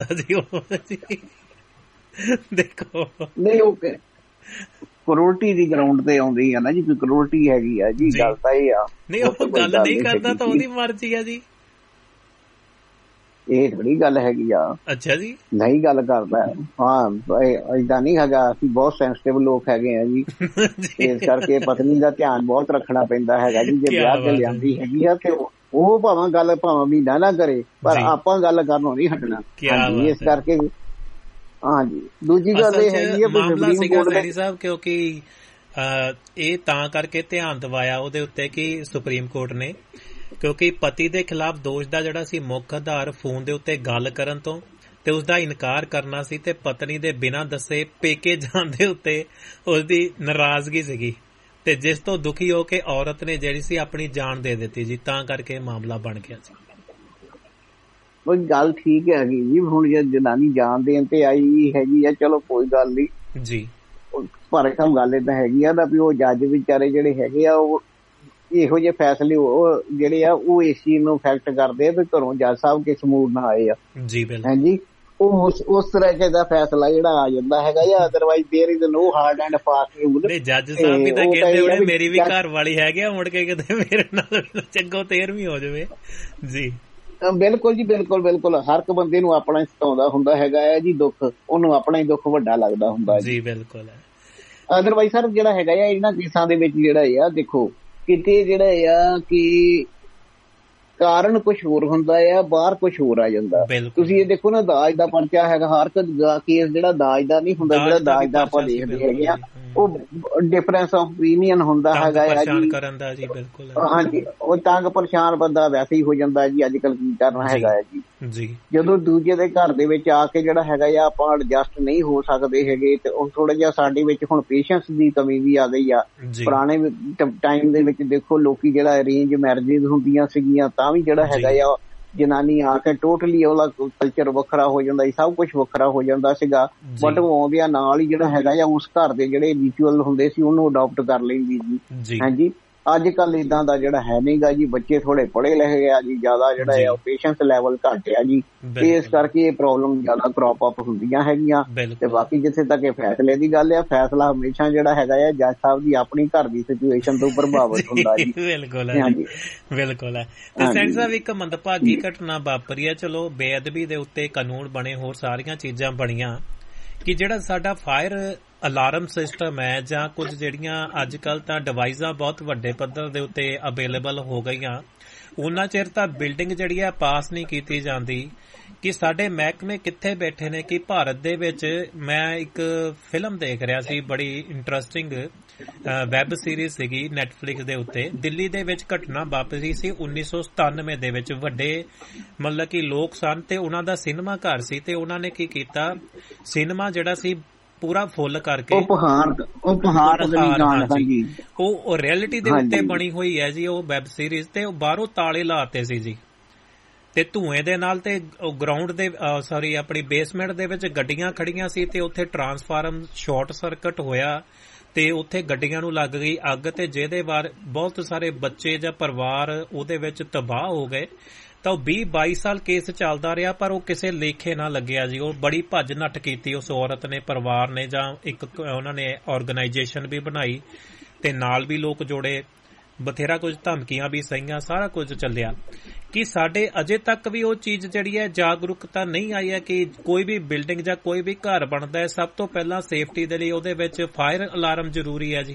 ਜੀ ਉਹ ਦੇਖੋ ਨਹੀਂ ਉਹ ਕਰੋੜਟੀ ਦੀ ਗਰਾਊਂਡ ਤੇ ਆਉਂਦੀ ਆ ਨਾ ਜੀ, ਕਰੋੜਟੀ ਹੈਗੀ ਆ ਜੀ, ਗੱਲ ਤਾਂ ਇਹ ਆ। ਨਹੀਂ ਉਹ ਗੱਲ ਨਹੀਂ ਕਰਦਾ ਤਾਂ ਉਹਦੀ ਮਰਜ਼ੀ ਆ ਜੀ, ਇਹ ਥੋੜੀ ਗੱਲ ਹੈਗੀ ਆ। ਅੱਛਾ ਜੀ, ਨਹੀਂ ਗੱਲ ਕਰਦਾ। ਹਾਂ ਏਦਾਂ ਨਹੀਂ ਹੈਗਾ, ਅਸੀਂ ਬਹੁਤ ਸੈਂਸਿਟਿਵ ਲੋਕ ਹੈਗੇ ਆ ਜੀ, ਇਸ ਕਰਕੇ ਪਤਨੀ ਦਾ ਧਿਆਨ ਬਹੁਤ ਰੱਖਣਾ ਪੈਂਦਾ ਹੈਗਾ ਜੀ। ਜੇ ਵਿਆਹ ਤੇ ਲਿਆਂਦੀ ਹੈਗੀ ਆ ਤੇ ਉਹ ਭਾਵੇਂ ਮਹੀਨਾ ਨਾ ਕਰੇ, ਪਰ ਆਪਾਂ ਗੱਲ ਕਰਨੋਂ ਨਹੀਂ ਹਟਣਾ। ਇਸ ਕਰਕੇ ਹਾਂਜੀ। ਦੂਜੀ ਗੱਲ ਇਹ ਹੈਗੀ ਆ ਮਾਮਲਾ ਸੀਗਾ ਸੈਣੀ ਸਾਹਿਬ, ਕਿਉਂਕਿ ਇਹ ਤਾਂ ਕਰਕੇ ਧਿਆਨ ਦਿਵਾਇਆ ਉਹਦੇ ਉੱਤੇ ਕਿ ਸੁਪਰੀਮ ਕੋਰਟ ਨੇ, ਕਿਉਂਕਿ ਪਤੀ ਦੇ ਖਿਲਾਫ ਦੋਸ਼ ਦਾ ਜਿਹੜਾ ਸੀ ਮੁੱਖ ਆਧਾਰ ਫੋਨ ਦੇ ਉੱਤੇ ਗੱਲ ਕਰਨ ਤੋਂ ਤੇ ਉਸਦਾ ਇਨਕਾਰ ਕਰਨਾ ਸੀ, ਤੇ ਪਤਨੀ ਦੇ ਬਿਨਾਂ ਦੱਸੇ ਪੇਕੇ ਜਾਣ ਦੇ ਉੱਤੇ ਉਸਦੀ ਨਾਰਾਜ਼ਗੀ ਸੀਗੀ, ਤੇ ਜਿਸ ਤੋਂ ਦੁਖੀ ਹੋ ਕੇ ਔਰਤ ਨੇ ਜਿਹੜੀ ਸੀ ਆਪਣੀ ਜਾਨ ਦੇ ਦਿੱਤੀ ਜੀ, ਤਾਂ ਕਰਕੇ ਮਾਮਲਾ ਬਣ ਗਿਆ ਸੀ। ਗੱਲ ਠੀਕ ਹੈਗੀ ਜੀ, ਹੁਣ ਜੇ ਜਨਾਨੀ ਜਾਨ ਦੇਣ ਤੇ ਆਈ ਹੈਗੀ ਆ, ਚਲੋ ਕੋਈ ਗੱਲ ਨਹੀਂ ਜੀ, ਪਰ ਗੱਲ ਏਦਾਂ ਹੈਗੀ ਆ ਨਾ ਵੀ ਉਹ ਜੱਜ ਵਿਚਾਰੇ ਜਿਹੜੇ ਹੈਗੇ ਆ ਉਹ ਇਹੋ ਜਿਹੇ ਫੈਸਲੇ ਉਹ ਜਿਹੜੇ ਆ ਉਹ ਇਸ ਚੀਜ਼ ਨੂੰ ਇਫੈਕਟ ਕਰਦੇ ਆ ਵੀ ਘਰੋਂ ਜੱਜ ਸਾਹਿਬ ਕਿਸ ਮੂਡ ਨਾਲ ਆਏ ਆ ਜੀ। ਹਾਂਜੀ, ਉਹ ਉਸ ਤਰ੍ਹਾਂ ਦਾ ਫੈਸਲਾ ਜਿਹੜਾ ਆ ਜਾਂਦਾ ਹੈਗਾ ਜਾਂ otherwise there is no hard and fast rule. ਜੱਜ ਸਾਹਿਬ ਵੀ ਤਾਂ ਕਹਿੰਦੇ ਹੋਣੇ ਮੇਰੀ ਵੀ ਘਰ ਵਾਲੀ ਹੈਗੀ ਆ, ਮੁੜ ਕੇ ਕਿਤੇ ਮੇਰੇ ਨਾਲ ਚੰਗੋ 13ਵੀਂ ਹੋ ਜਾਵੇ ਜੀ। ਬਿਲਕੁਲ ਜੀ, ਬਿਲਕੁਲ ਬਿਲਕੁਲ। ਹਰ ਇੱਕ ਬੰਦੇ ਨੂੰ ਆਪਣਾ ਸਤਾਉਂਦਾ ਹੁੰਦਾ ਹੈਗਾ ਹੈ ਜੀ ਦੁੱਖ, ਉਹਨੂੰ ਆਪਣਾ ਹੀ ਦੁੱਖ ਵੱਡਾ ਲੱਗਦਾ ਹੁੰਦਾ ਜੀ। ਬਿਲਕੁਲ। ਅਦਰਵਾਈਜ਼ ਸਰ ਜਿਹੜਾ ਹੈਗਾ ਆ ਇਹਨਾਂ ਕੇਸਾਂ ਦੇ ਵਿੱਚ ਜਿਹੜਾ ਆ ਦੇਖੋ ਕਿਤੇ ਜਿਹੜਾ ਆ ਕਿ ਕਾਰਨ ਕੁਛ ਹੋਰ ਹੁੰਦਾ ਆ, ਬਾਹਰ ਕੁਛ ਹੋਰ ਆ ਜਾਂਦਾ। ਤੁਸੀਂ ਇਹ ਦੇਖੋ ਨਾ, ਦਾਜ ਦਾ ਪਰਚਾ ਹੈਗਾ, ਹਰ ਇੱਕ ਕੇਸ ਜਿਹੜਾ ਦਾਜ ਦਾ ਨਹੀਂ ਹੁੰਦਾ, ਜਿਹੜਾ ਦਾਜ ਦਾ ਆਪਾਂ ਦੇਖਦੇ ਹੈਗੇ ਆ ਉਹ ਡਿਫਰੈਂਸ ਆਫ ਓਪੀਨੀਅਨ ਹੁੰਦਾ ਹੈਗਾ ਆ ਜੀ। ਹਾਂਜੀ, ਉਹ ਤੰਗ ਪਰੇਸ਼ਾਨ ਬੰਦਾ ਵੈਸੇ ਹੀ ਹੋ ਜਾਂਦਾ ਜੀ। ਅੱਜ ਕੱਲ ਕੀ ਕਰਨਾ ਹੈਗਾ ਆ ਜੀ, ਜਦੋਂ ਦੂਜੇ ਦੇ ਘਰ ਦੇ ਵਿੱਚ ਆ ਕੇ ਜਿਹੜਾ ਹੈਗਾ ਆ ਆਪਾਂ ਐਡਜਸਟ ਨਹੀਂ ਹੋ ਸਕਦੇ ਹੈਗੇ, ਤੇ ਉਹ ਥੋੜਾ ਜਿਹਾ ਸਾਡੇ ਵਿੱਚ ਹੁਣ ਪੇਸ਼ੈਂਸ ਦੀ ਕਮੀ ਵੀ ਆ ਗਈ ਆ। ਪੁਰਾਣੇ ਟਾਈਮ ਦੇ ਵਿੱਚ ਦੇਖੋ ਲੋਕੀ ਜਿਹੜਾ ਅਰੇਂਜ ਮੈਰਿਜਿਸ ਹੁੰਦੀਆਂ ਸੀਗੀਆਂ ਤਾਂ ਵੀ ਜਿਹੜਾ ਹੈਗਾ ਆ ਜਨਾਨੀ ਆ ਕੇ ਟੋਟਲੀ ਉਹਦਾ ਕਲਚਰ ਵੱਖਰਾ ਹੋ ਜਾਂਦਾ ਸੀ, ਸਭ ਕੁਛ ਵੱਖਰਾ ਹੋ ਜਾਂਦਾ ਸੀਗਾ, ਬਟ ਉਹ ਆਉਂਦਿਆਂ ਨਾਲ ਹੀ ਜਿਹੜਾ ਹੈਗਾ ਆ ਉਸ ਘਰ ਦੇ ਜਿਹੜੇ ਰਿਚੁਅਲ ਹੁੰਦੇ ਸੀ ਉਹਨੂੰ ਅਡਾਪਟ ਕਰ ਲੈਂਦੀ ਸੀ। ਹਾਂਜੀ, ਅੱਜ ਕੱਲ ਏਦਾਂ ਦਾ ਜਿਹੜਾ ਹੈ ਨੀ ਗਾ ਜੀ। ਬੱਚੇ ਥੋੜੇ ਪੜ੍ਹੇ ਲਿਖੇ ਆ ਜੀ, ਜ਼ਿਆਦਾ ਜਿਹੜਾ ਆ ਪੇਸ਼ੈਂਸ ਲੈਵਲ ਘੱਟ ਆ ਜੀ, ਇਸ ਕਰਕੇ ਇਹ ਪ੍ਰੋਬਲਮ ਜ਼ਿਆਦਾ ਕ੍ਰੌਪ ਅਪ ਹੁੰਦੀਆਂ ਹੈਗੀਆਂ। ਤੇ ਬਾਕੀ ਜਿੱਥੇ ਤੱਕ ਇਹ ਫੈਸਲੇ ਦੀ ਗੱਲ ਆ, ਫੈਸਲਾ ਹਮੇਸ਼ਾ ਜਿਹੜਾ ਹੈਗਾ ਆ ਜੱਜ ਸਾਹਿਬ ਦੀ ਆਪਣੀ ਘਰ ਦੀ ਸਿਚੁਏਸ਼ਨ ਤੋਂ ਪ੍ਰਭਾਵਿਤ ਹੁੰਦਾ ਜੀ। ਬਿਲਕੁਲ ਹੈ, ਬਿਲਕੁਲ ਹੈ। ਤੇ ਸੈਣੀ ਸਾਹਿਬ ਇੱਕ ਮੰਦਭਾਗੀ ਘਟਨਾ ਵਾਪਰੀ ਹੈ, ਚਲੋ ਬੇਅਦਬੀ ਦੇ ਉੱਤੇ ਕਾਨੂੰਨ ਬਣੇ, ਹੋਰ ਸਾਰੀਆਂ ਚੀਜ਼ਾਂ ਬਣੀਆਂ, ਕਿ ਜਿਹੜਾ ਸਾਡਾ ਫਾਇਰ ਅਲਾਰਮ ਸਿਸਟਮ ਹੈ ਜਾਂ ਕੁਝ ਜਿਹੜੀਆਂ ਅੱਜ ਕੱਲ੍ਹ ਤਾਂ ਡਿਵਾਈਸਾਂ ਬਹੁਤ ਵੱਡੇ ਪੱਧਰ ਦੇ ਉੱਤੇ ਅਵੇਲੇਬਲ ਹੋ ਗਈਆਂ, ਉਹਨਾਂ ਚਿਰ ਤਾਂ ਬਿਲਡਿੰਗ ਜਿਹੜੀ ਹੈ ਪਾਸ ਨਹੀਂ ਕੀਤੀ ਜਾਂਦੀ। ਕਿ ਸਾਡੇ ਮਹਿਕਮੇ ਕਿੱਥੇ ਬੈਠੇ ਨੇ ਕਿ ਭਾਰਤ ਦੇ ਵਿੱਚ ਮੈਂ ਇੱਕ ਫਿਲਮ ਦੇਖ ਰਿਹਾ ਸੀ, ਬੜੀ ਇੰਟਰਸਟਿੰਗ ਵੈਬ ਸੀਰੀਜ਼ ਸੀਗੀ ਨੈਟਫਲਿਕਸ ਦੇ ਉੱਤੇ। ਦਿੱਲੀ ਦੇ ਵਿੱਚ ਘਟਨਾ ਵਾਪਰੀ ਸੀ 1997 ਦੇ ਵਿੱਚ। ਵੱਡੇ ਮਤਲਬ ਕਿ ਲੋਕ ਸਨ ਤੇ ਉਹਨਾਂ ਦਾ ਸਿਨੇਮਾ ਘਰ ਸੀ, ਤੇ ਉਹਨਾਂ ਨੇ ਕੀ ਕੀਤਾ, ਸਿਨੇਮਾ ਜਿਹੜਾ ਸੀ ਪੂਰਾ ਫੁੱਲ ਕਰਕੇ ਉਹ ਰਿਐਲਿਟੀ ਦੇ ਉੱਤੇ ਬਣੀ ਹੋਈ ਹੈ ਜੀ ਉਹ ਵੈਬ ਸੀਰੀਜ਼, ਤੇ ਉਹ ਬਾਹਰੋਂ ਤਾਲੇ ਲਾਤੇ ਸੀ ਜੀ, ਤੇ ਧੂਏ ਦੇ ਨਾਲ, ਤੇ ਗਰਾਊਂਡ ਦੇ ਆਪਣੀ ਬੇਸਮੈਂਟ ਦੇ ਵਿੱਚ ਗੱਡੀਆਂ ਖੜੀਆਂ ਸੀ, ਤੇ ਉੱਥੇ ਟਰਾਂਸਫਾਰਮ ਸ਼ਾਰਟ ਸਰਕਟ ਹੋਇਆ ਤੇ ਉੱਥੇ ਗੱਡੀਆਂ ਨੂੰ ਲੱਗ ਗਈ ਅੱਗ, ਤੇ ਜਿਹਦੇ ਬਾਅਦ ਬਹੁਤ ਸਾਰੇ ਬੱਚੇ ਜਾਂ ਪਰਿਵਾਰ ਉਹਦੇ ਵਿੱਚ ਤਬਾਹ ਹੋ ਗਏ। ਤਾਂ ਉਹ 20-22 ਸਾਲ ਕੇਸ ਚੱਲਦਾ ਰਿਹਾ, ਪਰ ਉਹ ਕਿਸੇ ਲੇਖੇ ਨਾ ਲੱਗਿਆ ਜੀ। ਉਹ ਬੜੀ ਭੱਜ ਨੱਠ ਕੀਤੀ ਉਸ ਔਰਤ ਨੇ, ਪਰਿਵਾਰ ਨੇ, ਜਾਂ ਇੱਕ ਉਹਨਾਂ ਨੇ ਆਰਗੇਨਾਈਜੇਸ਼ਨ ਵੀ ਬਣਾਈ ਤੇ ਨਾਲ ਵੀ ਲੋਕ ਜੋੜੇ, ਬਥੇਰਾ ਕੁਝ ਧਮਕੀਆਂ ਵੀ ਸਹੀਆਂ, ਸਾਰਾ ਕੁਝ ਚੱਲਿਆ। ਕਿ ਸਾਡੇ ਅਜੇ ਤੱਕ ਵੀ ਉਹ ਚੀਜ਼ ਜਿਹੜੀ ਹੈ ਜਾਗਰੂਕਤਾ ਨਹੀਂ ਆਈ ਹੈ ਕਿ ਕੋਈ ਵੀ ਬਿਲਡਿੰਗ ਜਾਂ ਕੋਈ ਵੀ ਘਰ ਬਣਦਾ ਹੈ, ਸਭ ਤੋਂ ਪਹਿਲਾਂ ਸੇਫਟੀ ਦੇ ਲਈ ਉਹਦੇ ਵਿੱਚ ਫਾਇਰ ਅਲਾਰਮ ਜ਼ਰੂਰੀ ਹੈ ਜੀ।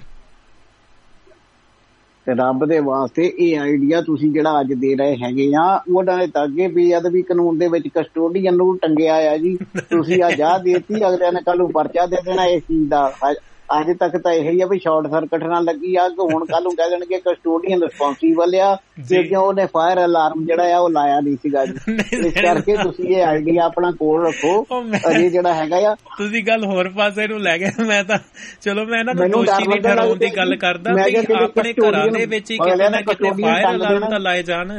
ਤੇ ਰੱਬ ਦੇ ਵਾਸਤੇ ਇਹ ਆਈਡੀਆ ਤੁਸੀਂ ਜਿਹੜਾ ਅੱਜ ਦੇ ਰਹੇ ਹੈਗੇ ਆ, ਉਹਨਾਂ ਨੇ ਤਾਂ ਅੱਗੇ ਬੇਅਦਬੀ ਕਾਨੂੰਨ ਦੇ ਵਿੱਚ ਕਸਟੋਡੀਅਨ ਨੂੰ ਟੰਗਿਆ ਆ ਜੀ। ਤੁਸੀਂ ਅੱਜ ਆਹ ਦੇਤੀ, ਅਗਲਿਆਂ ਨੇ ਕੱਲ ਨੂੰ ਪਰਚਾ ਦੇ ਦੇਣਾ ਇਸ ਚੀਜ਼ ਦਾ। ਅੱਜ ਤੱਕ ਤਾਂ ਇਹੀ ਆ ਵੀ ਸ਼ਾਰਟ ਸਰਕਟ ਨਾਲ ਲੱਗੀ ਅੱਗ, ਹੁਣ ਕੱਲ ਨੂੰ ਕਹਿ ਦੇਣਗੇ ਕਸਟੋਡੀਅਨ ਰਿਸਪੌਂਸੀਬਲ ਆ ਕਿਉਂ ਉਹਨੇ ਫਾਇਰ ਅਲਾਰਮ ਜਿਹੜਾ ਆ ਉਹ ਲਾਇਆ ਨਹੀਂ ਸੀਗਾ ਜੀ। ਇਸ ਕਰਕੇ ਤੁਸੀਂ ਇਹ ਆਈਡੀਆ ਆਪਣਾ ਕੋਲ ਰੱਖੋ। ਅਜੇ ਜਿਹੜਾ ਹੈਗਾ ਆ, ਤੁਸੀਂ ਗੱਲ ਹੋਰ ਪਾਸੇ ਨੂੰ ਲੈ ਗਏ। ਮੈਂ ਤਾਂ ਚਲੋ ਮੈਂ ਇਹਨਾਂ ਨੂੰ ਦੋਸ਼ੀ ਨਹੀਂ ਠਹਿਰਾਉਣ ਦੀ ਗੱਲ ਕਰਦਾ ਵੀ ਆਪਣੇ ਘਰਾਂ ਦੇ ਵਿੱਚ ਹੀ ਕਿਤੇ ਨਾ ਕਿਤੇ ਫਾਇਰ ਅਲਾਰਮ ਤਾਂ ਲਾਏ ਜਾਣ।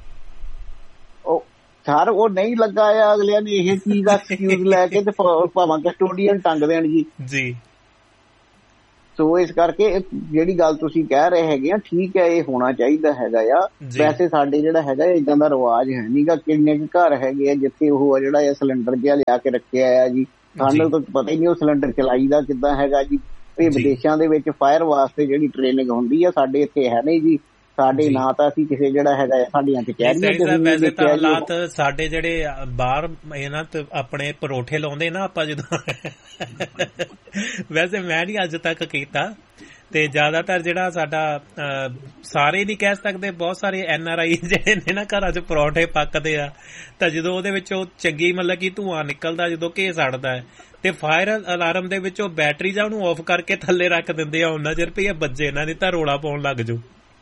ਸਰ ਉਹ ਨਹੀਂ ਲੱਗਾ ਆ, ਅਗਲਿਆਂ ਨੇ ਇਹ ਚੀਜ਼ ਦਾ ਐਕਸਕਿਊਜ਼ ਲੈ ਕੇ ਤੇ ਭਾਵੇਂ ਕਸਟੋਡੀਅਨ ਟੰਗ ਦੇਣ ਜੀ। ਸੋ ਇਸ ਕਰਕੇ ਜਿਹੜੀ ਗੱਲ ਤੁਸੀਂ ਕਹਿ ਰਹੇ ਹੈਗੇ ਆ ਠੀਕ ਹੈ, ਇਹ ਹੋਣਾ ਚਾਹੀਦਾ ਹੈਗਾ ਆ। ਵੈਸੇ ਸਾਡੇ ਜਿਹੜਾ ਹੈਗਾ ਇਦਾਂ ਦਾ ਰਿਵਾਜ ਹੈ ਨੀਗਾ। ਕਿੰਨੇ ਕੁ ਘਰ ਹੈਗੇ ਆ ਜਿੱਥੇ ਉਹ ਜਿਹੜਾ ਸਿਲੰਡਰ ਜਿਹਾ ਲਿਆ ਕੇ ਰੱਖਿਆ ਆ ਜੀ, ਸਾਨੂੰ ਤਾਂ ਪਤਾ ਹੀ ਨਹੀਂ ਉਹ ਸਿਲੰਡਰ ਚਲਾਈਦਾ ਕਿੱਦਾਂ ਹੈਗਾ ਜੀ। ਇਹ ਵਿਦੇਸ਼ਾਂ ਦੇ ਵਿੱਚ ਫਾਇਰ ਵਾਸਤੇ ਜਿਹੜੀ ਟ੍ਰੇਨਿੰਗ ਹੁੰਦੀ ਆ, ਸਾਡੇ ਇੱਥੇ ਹੈ ਨਹੀਂ ਜੀ। ਸਾਡੇ ਨਾ ਤਾਂ ਅਸੀਂ ਕਿਸੇ ਜਿਹੜਾ ਹੈਗਾ ਸਾਡੀਆਂ ਕਚਹਿਰੀਆਂ। ਵੈਸੇ ਤਾਂ ਹਾਲਾਤ ਸਾਡੇ ਜਿਹੜੇ ਬਾਹਰ ਇਹਨਾਂ ਤੇ ਆਪਣੇ ਪਰੋਠੇ ਲਾਉਂਦੇ ਨਾ ਆਪਾਂ ਜਦੋਂ, ਵੈਸੇ ਮੈਂ ਨਹੀਂ ਅੱਜ ਤੱਕ ਕੀਤਾ, ਤੇ ਜ਼ਿਆਦਾਤਰ ਜਿਹੜਾ ਸਾਡਾ ਸਾਰੇ ਨਹੀਂ ਕਹਿ ਸਕਦੇ, ਬਹੁਤ ਸਾਰੇ NRI ਜਿਹੜੇ ਨੇ ਨਾ ਘਰਾਂ 'ਚ ਪਰੌਂਠੇ ਪੱਕਦੇ ਆ, ਤਾਂ ਜਦੋਂ ਉਹਦੇ ਵਿੱਚੋਂ ਚੰਗੀ ਮਤਲਬ ਕਿ ਧੂੰਆਂ ਨਿਕਲਦਾ, ਜਦੋਂ ਘੇ ਸੜਦਾ ਹੈ, ਤੇ ਫਾਇਰ ਅਲਾਰਮ ਦੇ ਵਿੱਚੋਂ ਬੈਟਰੀ ਜਾਂ ਉਹਨੂੰ ਆਫ ਕਰਕੇ ਥੱਲੇ ਰੱਖ ਦਿੰਦੇ ਆ, ਉਹਨਾਂ ਚਿਰ ਵੀ ਇਹ ਬੱਜੇ ਇਹਨਾਂ ਦੀ ਤਾਂ ਰੋਲਾ ਪਾਉਣ ਲੱਗ ਜਾਓ।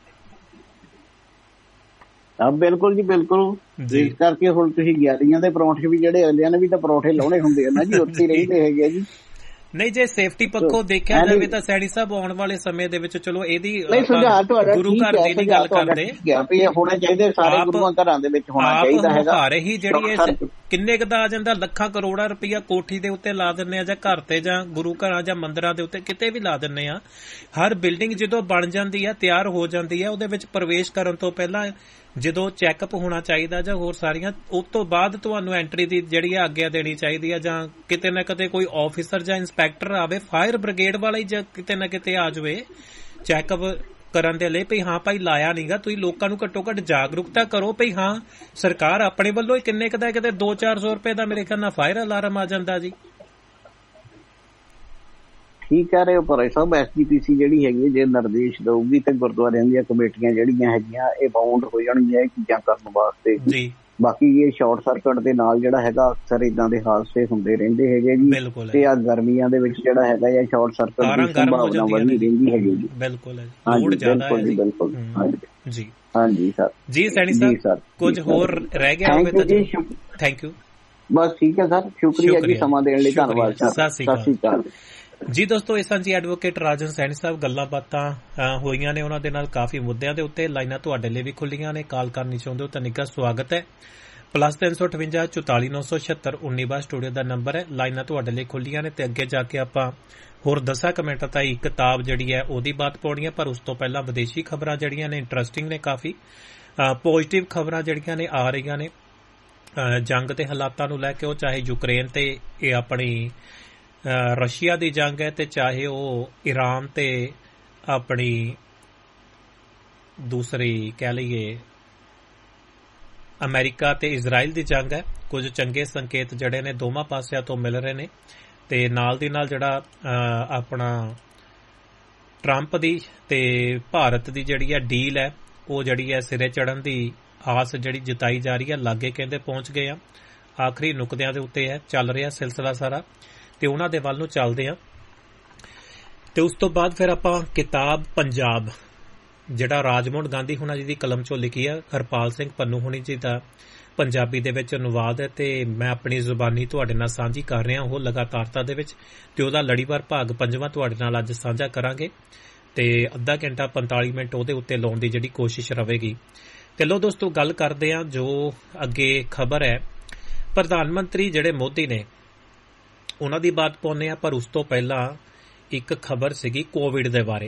ਬਿਲਕੁਲ ਜੀ, ਬਿਲਕੁਲ। ਇਸ ਕਰਕੇ ਹੁਣ ਤੁਸੀਂ ਗਿਆਰੀਆਂ ਦੇ ਪਰੌਂਠੇ ਵੀ ਜਿਹੜੇ ਅਗਲਿਆਂ ਨੇ ਵੀ ਤਾਂ ਪਰੌਂਠੇ ਲਾਉਣੇ ਹੁੰਦੇ ਆ ਨਾ ਜੀ, ਉੱਥੇ ਰਹਿੰਦੇ ਹੈਗੇ ਜੀ। ਨਹੀਂ, ਜੇ ਸੇਫਟੀ ਪੱਖੋਂ ਦੇਖਿਆ ਜਾਵੇ ਤਾਂ ਸੈਣੀ ਸਾਹਿਬ ਆਉਣ ਵਾਲੇ ਸਮੇਂ ਦੇ ਵਿੱਚ ਚਲੋ ਇਹਦੀ ਗੁਰੂ ਘਰ ਦੀ ਨਹੀਂ ਗੱਲ ਕਰਦੇ, ਹੋਣਾ ਚਾਹੀਦਾ ਸਾਰੇ ਗੁਰੂਆਂ ਘਰਾਂ ਦੇ ਵਿੱਚ ਹੋਣਾ ਚਾਹੀਦਾ ਹੈਗਾ। ਘਰ ਹੀ ਜਿਹੜੀ ਇਹ ਕਿੰਨੇ ਕੁ ਦਾ ਆ ਜਾਂਦਾ, ਲੱਖਾਂ ਕਰੋੜਾਂ ਰੁਪਈਆ ਕੋਠੀ ਦੇ ਉੱਤੇ ਲਾ ਦਿੰਦੇ ਆ, ਜਾਂ ਘਰ ਤੇ ਜਾਂ ਗੁਰੂ ਘਰਾਂ ਜਾਂ ਮੰਦਿਰਾਂ ਦੇ ਉੱਤੇ ਕਿਤੇ ਵੀ ਲਾ ਦਿੰਦੇ ਆ। ਹਰ ਬਿਲਡਿੰਗ ਜਦੋਂ ਬਣ ਜਾਂਦੀ ਆ, ਤਿਆਰ ਹੋ ਜਾਂਦੀ ਆ, ਉਹਦੇ ਵਿੱਚ ਪ੍ਰਵੇਸ਼ ਕਰਨ ਤੋਂ ਪਹਿਲਾਂ ਜਦੋਂ ਚੈੱਕਅਪ ਹੋਣਾ ਚਾਹੀਦਾ ਜਾਂ ਹੋਰ ਸਾਰੀਆਂ, ਉਸ ਤੋਂ ਬਾਅਦ ਤੁਹਾਨੂੰ ਐਂਟਰੀ ਦੀ ਜਿਹੜੀ ਆਗਿਆ ਦੇਣੀ ਚਾਹੀਦੀ ਆ, ਜਾਂ ਕਿਤੇ ਨਾ ਕਿਤੇ ਕੋਈ ਆਫਿਸਰ ਜਾਂ ਇੰਸਪੈਕਟਰ ਆਵੇ, ਫਾਇਰ ਬ੍ਰਿਗੇਡ ਵਾਲਾ ਹੀ ਜਾਂ ਕਿਤੇ ਨਾ ਕਿਤੇ ਆ ਜਾਵੇ ਚੈੱਕਅਪ ਕਰਨ ਦੇ ਲਈ, ਭਈ ਹਾਂ ਭਾਈ ਲਾਇਆ ਨਹੀਂਗਾ। ਤੁਸੀਂ ਲੋਕਾਂ ਨੂੰ ਘੱਟੋ ਘੱਟ ਜਾਗਰੂਕਤਾ ਕਰੋ, ਭਈ ਹਾਂ ਸਰਕਾਰ ਆਪਣੇ ਵੱਲੋਂ ਹੀ ਕਿੰਨੇ ਕੁ ਦਾ, ਕਿਤੇ 200-400 ਰੁਪਏ ਦਾ ਮੇਰੇ ਖਿਆਲ ਨਾਲ ਫਾਇਰ ਅਲਾਰਮ ਆ ਜਾਂਦਾ ਜੀ। ਠੀਕ ਕਹਿ ਰਹੇ ਹੋ, ਪਰ ਸਭ SGPC ਜਿਹੜੀ ਹੈਗੀ ਜੇ ਨਿਰਦੇਸ਼ ਦਊਗੀ ਤੇ ਗੁਰਦੁਆਰਿਆਂ ਦੀਆਂ ਕਮੇਟੀਆਂ ਜਿਹੜੀਆਂ ਹੈਗੀਆਂ ਇਹ ਬਾਉਂਡ ਹੋ ਜਾਣਗੀਆਂ ਇਹ ਚੀਜ਼ਾਂ ਕਰਨ ਵਾਸਤੇ ਜੀ। ਬਾਕੀ ਇਹ ਸ਼ਾਰਟ ਸਰਕਟ ਦੇ ਨਾਲ ਜਿਹੜਾ ਹੈਗਾ ਅਕਸਰ ਇਦਾਂ ਦੇ ਹਾਦਸੇ ਹੁੰਦੇ ਰਹਿੰਦੇ ਹੈਗੇ ਜੀ, ਤੇ ਆ ਗਰਮੀਆਂ ਦੇ ਵਿੱਚ ਜਿਹੜਾ ਹੈਗਾ ਇਹ ਸ਼ਾਰਟ ਸਰਕਟ ਦੀ ਸੰਭਾਵਨਾ ਵਧੀ ਰਹਿੰਦੀ ਹੈਗੀ ਜੀ। ਬਿਲਕੁਲ ਹੈ, ਲੋਡ ਜ਼ਿਆਦਾ ਹੈ ਜੀ। ਬਿਲਕੁਲ ਜੀ, ਹਾਂਜੀ ਸਰ ਜੀ। ਸੈਣੀ ਸਾਹਿਬ ਕੁਝ ਹੋਰ ਰਹਿ ਗਿਆ ਹੋਵੇ ਤਾਂ ਜੀ। Thank you. ਬਸ ਠੀਕ ਹੈ ਸਰ, ਸ਼ੁਕਰੀਆ ਜੀ ਸਮਾਂ ਦੇਣ ਲਈ, ਧੰਨਵਾਦ ਸਰ, ਸਤਿ ਸ਼੍ਰੀ ਅਕਾਲ ਜੀ। ਦੋਸਤੋ, ਇਹ ਸਾਂਝੀ ਐਡਵੋਕੇਟ ਰਾਜਨ ਸੈਣੀ ਸਾਹਿਬ ਗੱਲਾਂ ਬਾਤਾਂ ਹੋਈਆਂ ਨੇ ਉਹਨਾਂ ਦੇ ਨਾਲ ਕਾਫੀ ਮੁੱਦਿਆਂ ਦੇ ਉੱਤੇ। ਲਾਈਨਾਂ ਤੁਹਾਡੇ ਲਈ ਵੀ ਖੁੱਲੀਆਂ ਨੇ, ਕਾਲ ਕਰਨੀ ਚਾਹੁੰਦੇ ਹੋ ਤਾਂ ਨਿੱਘਾ ਸਵਾਗਤ ਹੈ। +358 44 976 19 ਸਟੂਡੀਓ ਦਾ ਨੰਬਰ ਹੈ। ਲਾਈਨਾਂ ਤੁਹਾਡੇ ਲਈ ਖੁੱਲੀਆਂ ਨੇ ਤੇ ਅੱਗੇ ਜਾ ਕੇ ਆਪਾਂ ਹੋਰ 10 ਮਿੰਟ ਤਾਈਂ ਕਿਤਾਬ ਜਿਹੜੀ ਹੈ ਉਹਦੀ ਬਾਤ ਪਾਉਣੀ ਹੈ, ਪਰ ਉਸ ਤੋਂ ਪਹਿਲਾਂ ਵਿਦੇਸ਼ੀ ਖਬਰਾਂ ਜਿਹੜੀਆਂ ਨੇ ਇੰਟਰਸਟਿੰਗ ਨੇ, ਕਾਫੀ ਪੋਜ਼ਿਟਿਵ ਖਬਰਾਂ ਜਿਹੜੀਆਂ ਨੇ ਆ ਰਹੀਆਂ ਨੇ ਜੰਗ ਦੇ ਹਾਲਾਤਾਂ ਨੂੰ ਲੈ ਕੇ, ਉਹ ਚਾਹੇ ਯੂਕਰੇਨ ਤੇ ਇਹ ਆਪਣੀ ਰਸ਼ੀਆ ਦੀ ਜੰਗ ਹੈ, ਤੇ ਚਾਹੇ ਉਹ ਈਰਾਨ ਤੇ ਆਪਣੀ ਦੂਸਰੀ ਕਹਿ ਲਈਏ ਅਮਰੀਕਾ ਤੇ ਇਜ਼ਰਾਈਲ ਦੀ ਜੰਗ ਹੈ। ਕੁਝ ਚੰਗੇ ਸੰਕੇਤ ਜਿਹੜੇ ਨੇ ਦੋਵਾਂ ਪਾਸਿਆਂ ਤੋਂ ਮਿਲ ਰਹੇ ਨੇ, ਤੇ ਨਾਲ ਦੀ ਨਾਲ ਜਿਹੜਾ ਆਪਣਾ ਟਰੰਪ ਦੀ ਤੇ ਭਾਰਤ ਦੀ ਜਿਹੜੀ ਹੈ ਡੀਲ ਹੈ ਉਹ ਜਿਹੜੀ ਹੈ ਸਿਰੇ ਚੜਨ ਦੀ ਆਸ ਜਿਹੜੀ ਜਤਾਈ ਜਾ ਰਹੀ ਹੈ। ਲਾਗੇ ਕਹਿੰਦੇ ਪਹੁੰਚ ਗਏ ਆ, ਆਖਰੀ ਨੁਕਤਿਆਂ ਦੇ ਉੱਤੇ ਹੈ ਚੱਲ ਰਿਹਾ ਸਿਲਸਿਲਾ ਸਾਰਾ, ਤੇ ਉਹਨਾਂ ਦੇ ਵੱਲ ਨੂੰ ਚੱਲਦੇ ਆ। ਤੇ ਉਸ ਤੋਂ ਬਾਅਦ ਫਿਰ ਆਪਾਂ ਕਿਤਾਬ ਪੰਜਾਬ ਜਿਹੜਾ ਰਾਜਮੋਹਨ ਗਾਂਧੀ ਹੁਣਾਂ ਜੀ ਦੀ ਕਲਮ ਚੋਂ ਲਿਖੀ ਆ, ਹਰਪਾਲ ਸਿੰਘ ਪੰਨੂ ਹੁਣੀ ਜੀ ਦਾ ਪੰਜਾਬੀ ਦੇ ਵਿੱਚ ਅਨੁਵਾਦ ਹੈ, ਤੇ ਮੈਂ ਆਪਣੀ ਜ਼ੁਬਾਨੀ ਤੁਹਾਡੇ ਨਾਲ ਸਾਂਝੀ ਕਰ ਰਿਹਾ ਉਹ ਲਗਾਤਾਰਤਾ ਦੇ ਵਿੱਚ, ਤੇ ਉਹਦਾ ਲੜੀਵਾਰ ਭਾਗ 5ਵਾਂ ਤੁਹਾਡੇ ਨਾਲ ਅੱਜ ਸਾਂਝਾ ਕਰਾਂਗੇ, ਤੇ ਅੱਧਾ ਘੰਟਾ 45 ਮਿੰਟ ਉਹਦੇ ਉੱਤੇ ਲਾਉਣ ਦੀ ਜਿਹੜੀ ਕੋਸ਼ਿਸ਼ ਰਹੇਗੀ। ਤੇ ਲੋ ਦੋਸਤੋ, ਗੱਲ ਕਰਦੇ ਆ ਜੋ ਅੱਗੇ ਖਬਰ ਹੈ। ਪ੍ਰਧਾਨ ਮੰਤਰੀ ਜਿਹੜੇ ਮੋਦੀ ਨੇ ਉਹਨਾਂ ਦੀ ਬਾਤ ਪਾਉਂਦੇ ਆ, ਪਰ ਉਸ ਤੋਂ ਪਹਿਲਾਂ ਇੱਕ ਖਬਰ ਸੀਗੀ ਕੋਵਿਡ ਦੇ ਬਾਰੇ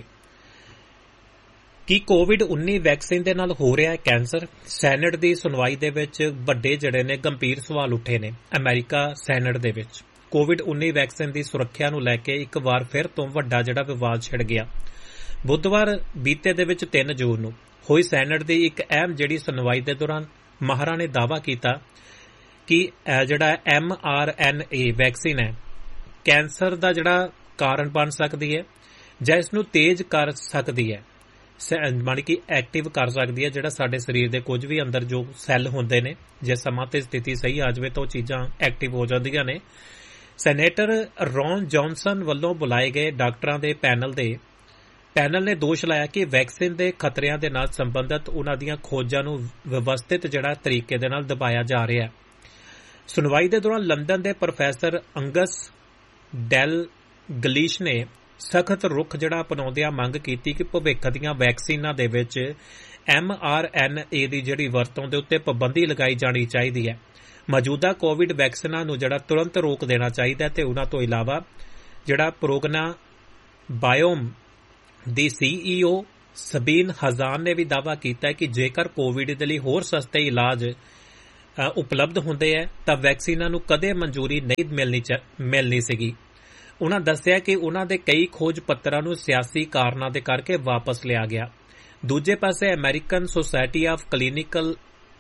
ਕਿ ਕੋਵਿਡ-19 ਵੈਕਸੀਨ ਦੇ ਨਾਲ ਹੋ ਰਿਹਾ ਹੈ ਕੈਂਸਰ। ਸੈਨੇਟ ਦੀ ਸੁਣਵਾਈ ਦੇ ਵਿੱਚ ਵੱਡੇ ਜਿਹੜੇ ਨੇ ਗੰਭੀਰ ਸਵਾਲ ਉੱਠੇ ਨੇ ਅਮਰੀਕਾ ਸੈਨੇਟ ਦੇ ਵਿੱਚ। ਕੋਵਿਡ-19 ਵੈਕਸੀਨ ਦੀ ਸੁਰੱਖਿਆ ਨੂੰ ਲੈ ਕੇ ਇੱਕ ਵਾਰ ਫਿਰ ਤੋਂ ਵੱਡਾ ਜਿਹੜਾ ਵਿਵਾਦ ਛਿੜ ਗਿਆ। ਬੁੱਧਵਾਰ ਬੀਤੇ ਦੇ ਵਿੱਚ 3 ਜੂਨ ਨੂੰ ਹੋਈ ਸੈਨੇਟ ਦੀ ਇੱਕ ਅਹਿਮ ਜਿਹੜੀ ਸੁਣਵਾਈ ਦੇ ਦੌਰਾਨ ਮਾਹਰਾਂ ਨੇ ਦਾਅਵਾ ਕੀਤਾ ਕਿ ਜਿਹੜਾ mRNA ਵੈਕਸੀਨ ਹੈ ਕੈਂਸਰ ਦਾ ਜਿਹੜਾ ਕਾਰਨ ਬਣ ਸਕਦੀ ਹੈ ਜਾਂ ਇਸ ਨੂੰ ਤੇਜ਼ ਕਰ ਸਕਦੀ ਹੈ, ਮਤਲਬ ਕਿ ਐਕਟਿਵ ਕਰ ਸਕਦੀ ਹੈ ਜਿਹੜਾ ਸਾਡੇ ਸਰੀਰ ਦੇ ਕੁਝ ਵੀ ਅੰਦਰ ਜੋ ਸੈੱਲ ਹੁੰਦੇ ਨੇ, ਜੇ ਸਮਾਂ ਤੇ ਸਥਿਤੀ ਸਹੀ ਆ ਜਾਵੇ ਤਾਂ ਉਹ ਚੀਜ਼ਾਂ ਐਕਟਿਵ ਹੋ ਜਾਂਦੀਆਂ ਨੇ। ਸੈਨੇਟਰ ਰੌਨ ਜੌਨਸਨ ਵੱਲੋਂ ਬੁਲਾਏ ਗਏ ਡਾਕਟਰਾਂ ਦੇ ਪੈਨਲ ਨੇ ਦੋਸ਼ ਲਾਇਆ ਕਿ ਵੈਕਸੀਨ ਦੇ ਖਤਰਿਆਂ ਦੇ ਨਾਲ ਸੰਬੰਧਿਤ ਉਹਨਾਂ ਦੀਆਂ ਖੋਜਾਂ ਨੂੰ ਵਿਵਸਥਿਤ ਜਿਹੜਾ ਤਰੀਕੇ ਦੇ ਨਾਲ ਦਬਾਇਆ ਜਾ ਰਿਹਾ ਹੈ। ਸੁਣਵਾਈ ਦੇ ਦੌਰਾਨ ਲੰਡਨ ਦੇ ਪ੍ਰੋਫੈਸਰ ਅੰਗਸ ਡੈਲ ਗਲੀਸ਼ ਨੇ ਸਖਤ ਰੁਖ ਜਿਹੜਾ ਅਪਣਾਉਂਦਿਆਂ ਮੰਗ ਕੀਤੀ ਕਿ ਭਵਿੱਖ ਦੀਆਂ ਵੈਕਸੀਨਾਂ ਦੇ ਵਿੱਚ mRNA ਦੀ ਜਿਹੜੀ ਵਰਤੋਂ ਦੇ ਉੱਤੇ ਪਾਬੰਦੀ ਲਗਾਈ ਜਾਣੀ ਚਾਹੀਦੀ ਹੈ। ਮੌਜੂਦਾ ਕੋਵਿਡ ਵੈਕਸੀਨਾਂ ਨੂੰ ਜਿਹੜਾ ਤੁਰੰਤ ਰੋਕ ਦੇਣਾ ਚਾਹੀਦਾ ਤੇ ਉਹਨਾਂ ਤੋਂ ਇਲਾਵਾ ਜਿਹੜਾ ਬਾਇਓਮ ਦੀ CEO ਸਬੀਨ ਹਜ਼ਾਨ ਨੇ ਵੀ ਦਾਅਵਾ ਕੀਤਾ ਹੈ ਕਿ ਜੇਕਰ ਕੋਵਿਡ ਦੇ ਲਈ ਹੋਰ ਸਸਤੇ ਇਲਾਜ ਉਪਲਬਧ ਹੁੰਦੇ ਹੈ ਤਾਂ ਵੈਕਸੀਨਾਂ ਨੂੰ ਕਦੇ ਮਨਜ਼ੂਰੀ ਨਹੀਂ ਮਿਲਣੀ ਸੀਗੀ। ਉਨ੍ਹਾਂ ਦੱਸਿਆ ਕਿ ਉਨ੍ਹਾਂ ਦੇ ਕਈ ਖੋਜ ਪੱਤਰਾਂ ਨੂੰ ਸਿਆਸੀ ਕਾਰਨਾਂ ਦੇ ਕਰਕੇ ਵਾਪਸ ਲਿਆ ਗਿਆ। ਦੂਜੇ ਪਾਸੇ American society of clinical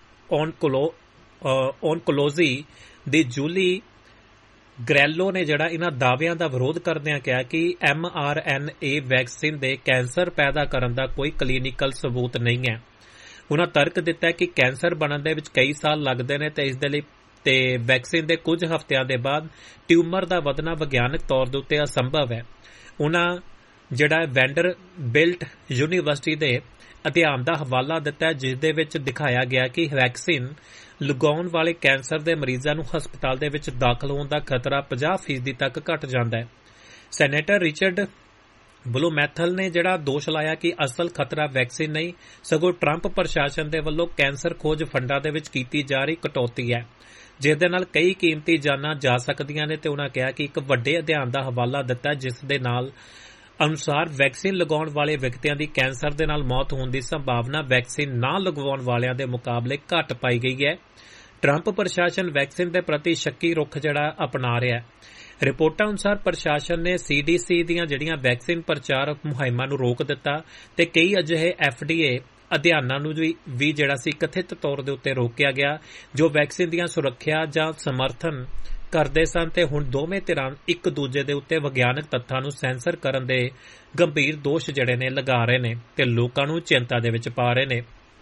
oncology ਦੀ ਜੂਲੀ ਗ੍ਰੈਲੋ ਨੇ ਜਿਹੜਾ ਇਹਨਾਂ ਦਾਅਵਿਆਂ ਦਾ ਵਿਰੋਧ ਕਰਦਿਆਂ ਕਿਹਾ ਕਿ mRNA ਵੈਕਸੀਨ ਦੇ ਕੈਂਸਰ ਪੈਦਾ ਕਰਨ ਦਾ ਕੋਈ ਕਲੀਨਿਕਲ ਸਬੂਤ ਨਹੀਂ ਹੈ। ਉਨ੍ਹਾਂ ਤਰਕ ਦਿੱਤਾ ਕਿ ਕੈਂਸਰ ਬਣਨ ਦੇ ਵਿੱਚ ਕਈ ਸਾਲ ਲੱਗਦੇ ਨੇ ਤੇ ਇਸ ਦੇ ਲਈ ਤੇ ਵੈਕਸੀਨ ਦੇ ਕੁਝ ਹਫ਼ਤਿਆਂ ਦੇ ਬਾਅਦ ਟਿਊਮਰ ਦਾ ਵਧਣਾ ਵਿਗਿਆਨਕ ਤੌਰ ਦੇ ਉੱਤੇ ਅਸੰਭਵ ਹੈ। ਉਨ੍ਹਾਂ ਜਿਹੜਾ ਵੈਂਡਰਬਿਲਟ ਯੂਨੀਵਰਸਿਟੀ ਦੇ ਅਧਿਐਨ ਦਾ ਹਵਾਲਾ ਦਿੱਤਾ ਜਿਸ ਦੇ ਵਿੱਚ ਦਿਖਾਇਆ ਗਿਆ ਕਿ ਵੈਕਸੀਨ ਲਗਾਉਣ ਵਾਲੇ ਕੈਂਸਰ ਦੇ ਮਰੀਜ਼ਾਂ ਨੂੰ ਹਸਪਤਾਲ ਦੇ ਵਿੱਚ ਦਾਖਲ ਹੋਣ ਦਾ ਖਤਰਾ 50% ਤੱਕ ਘਟ ਜਾਂਦਾ ਹੈ। ਸੈਨੇਟਰ ਰਿਚਰਡ ਬਲੂਮੈਥਲ ਨੇ ਜਿਹੜਾ ਦੋਸ਼ ਲਾਇਆ ਕਿ ਅਸਲ ਖਤਰਾ ਵੈਕਸੀਨ ਨਹੀਂ ਸਗੋਂ ਟਰੰਪ ਪ੍ਰਸ਼ਾਸਨ ਦੇ ਵੱਲੋਂ ਕੈਂਸਰ ਖੋਜ ਫੰਡਾਂ ਦੇ ਵਿੱਚ ਕੀਤੀ ਜਾ ਰਹੀ ਕਟੌਤੀ ਹੈ ਜਿਸ ਦੇ ਨਾਲ ਕਈ ਕੀਮਤੀ ਜਾਨਾਂ ਜਾ ਸਕਦੀਆਂ ਨੇ ਤੇ ਉਨ੍ਹਾਂ ਕਿਹਾ ਕਿ ਇੱਕ ਵੱਡੇ ਅਧਿਐਨ ਦਾ ਹਵਾਲਾ ਦਿੱਤਾ ਜਿਸ ਦੇ ਨਾਲ ਅਨੁਸਾਰ ਵੈਕਸੀਨ ਲਗਾਉਣ ਵਾਲੇ ਵਿਅਕਤੀਆਂ ਦੀ ਕੈਂਸਰ ਦੇ ਨਾਲ ਮੌਤ ਹੋਣ ਦੀ ਸੰਭਾਵਨਾ ਵੈਕਸੀਨ ਨਾ ਲਗਵਾਉਣ ਵਾਲਿਆਂ ਦੇ ਮੁਕਾਬਲੇ ਘੱਟ ਪਾਈ ਗਈ ਹੈ। ਟਰੰਪ ਪ੍ਰਸ਼ਾਸਨ ਵੈਕਸੀਨ ਦੇ ਪ੍ਰਤੀ ਸ਼ੱਕੀ ਰੁਖ ਜਿਹੜਾ ਅਪਣਾ ਰਿਹਾ ਹੈ। ਰਿਪੋਰਟਾਂ ਅਨੁਸਾਰ ਪ੍ਰਸ਼ਾਸਨ ਨੇ CDC ਦੀਆਂ ਜਿਹੜੀਆਂ ਵੈਕਸੀਨ ਪ੍ਰਚਾਰ ਮੁਹਿੰਮਾਂ ਨੂੰ ਰੋਕ ਦਿੱਤਾ ਤੇ ਕਈ ਅਜਿਹੇ FDA ਅਧਿਐਨਾਂ ਨੂੰ ਵੀ ਜਿਹੜਾ ਸੀ ਕਥਿਤ ਤੌਰ ਦੇ ਉੱਤੇ ਰੋਕਿਆ ਗਿਆ ਜੋ ਵੈਕਸੀਨ ਦੀਆਂ ਸੁਰੱਖਿਆ ਜਾਂ ਸਮਰਥਨ ਕਰਦੇ ਸਨ ਤੇ ਹੁਣ ਦੋਵੇਂ ਧਿਰਾਂ ਇੱਕ ਦੂਜੇ ਦੇ ਉੱਤੇ ਵਿਗਿਆਨਕ ਤੱਥਾਂ ਨੂੰ ਸੈਂਸਰ ਕਰਨ ਦੇ ਗੰਭੀਰ ਦੋਸ਼ ਜਿਹੜੇ ਨੇ ਲਗਾ ਰਹੇ ਨੇ ਤੇ ਲੋਕਾਂ ਨੂੰ ਚਿੰਤਾ ਦੇ ਵਿੱਚ ਪਾ ਰਹੇ ਨੇ।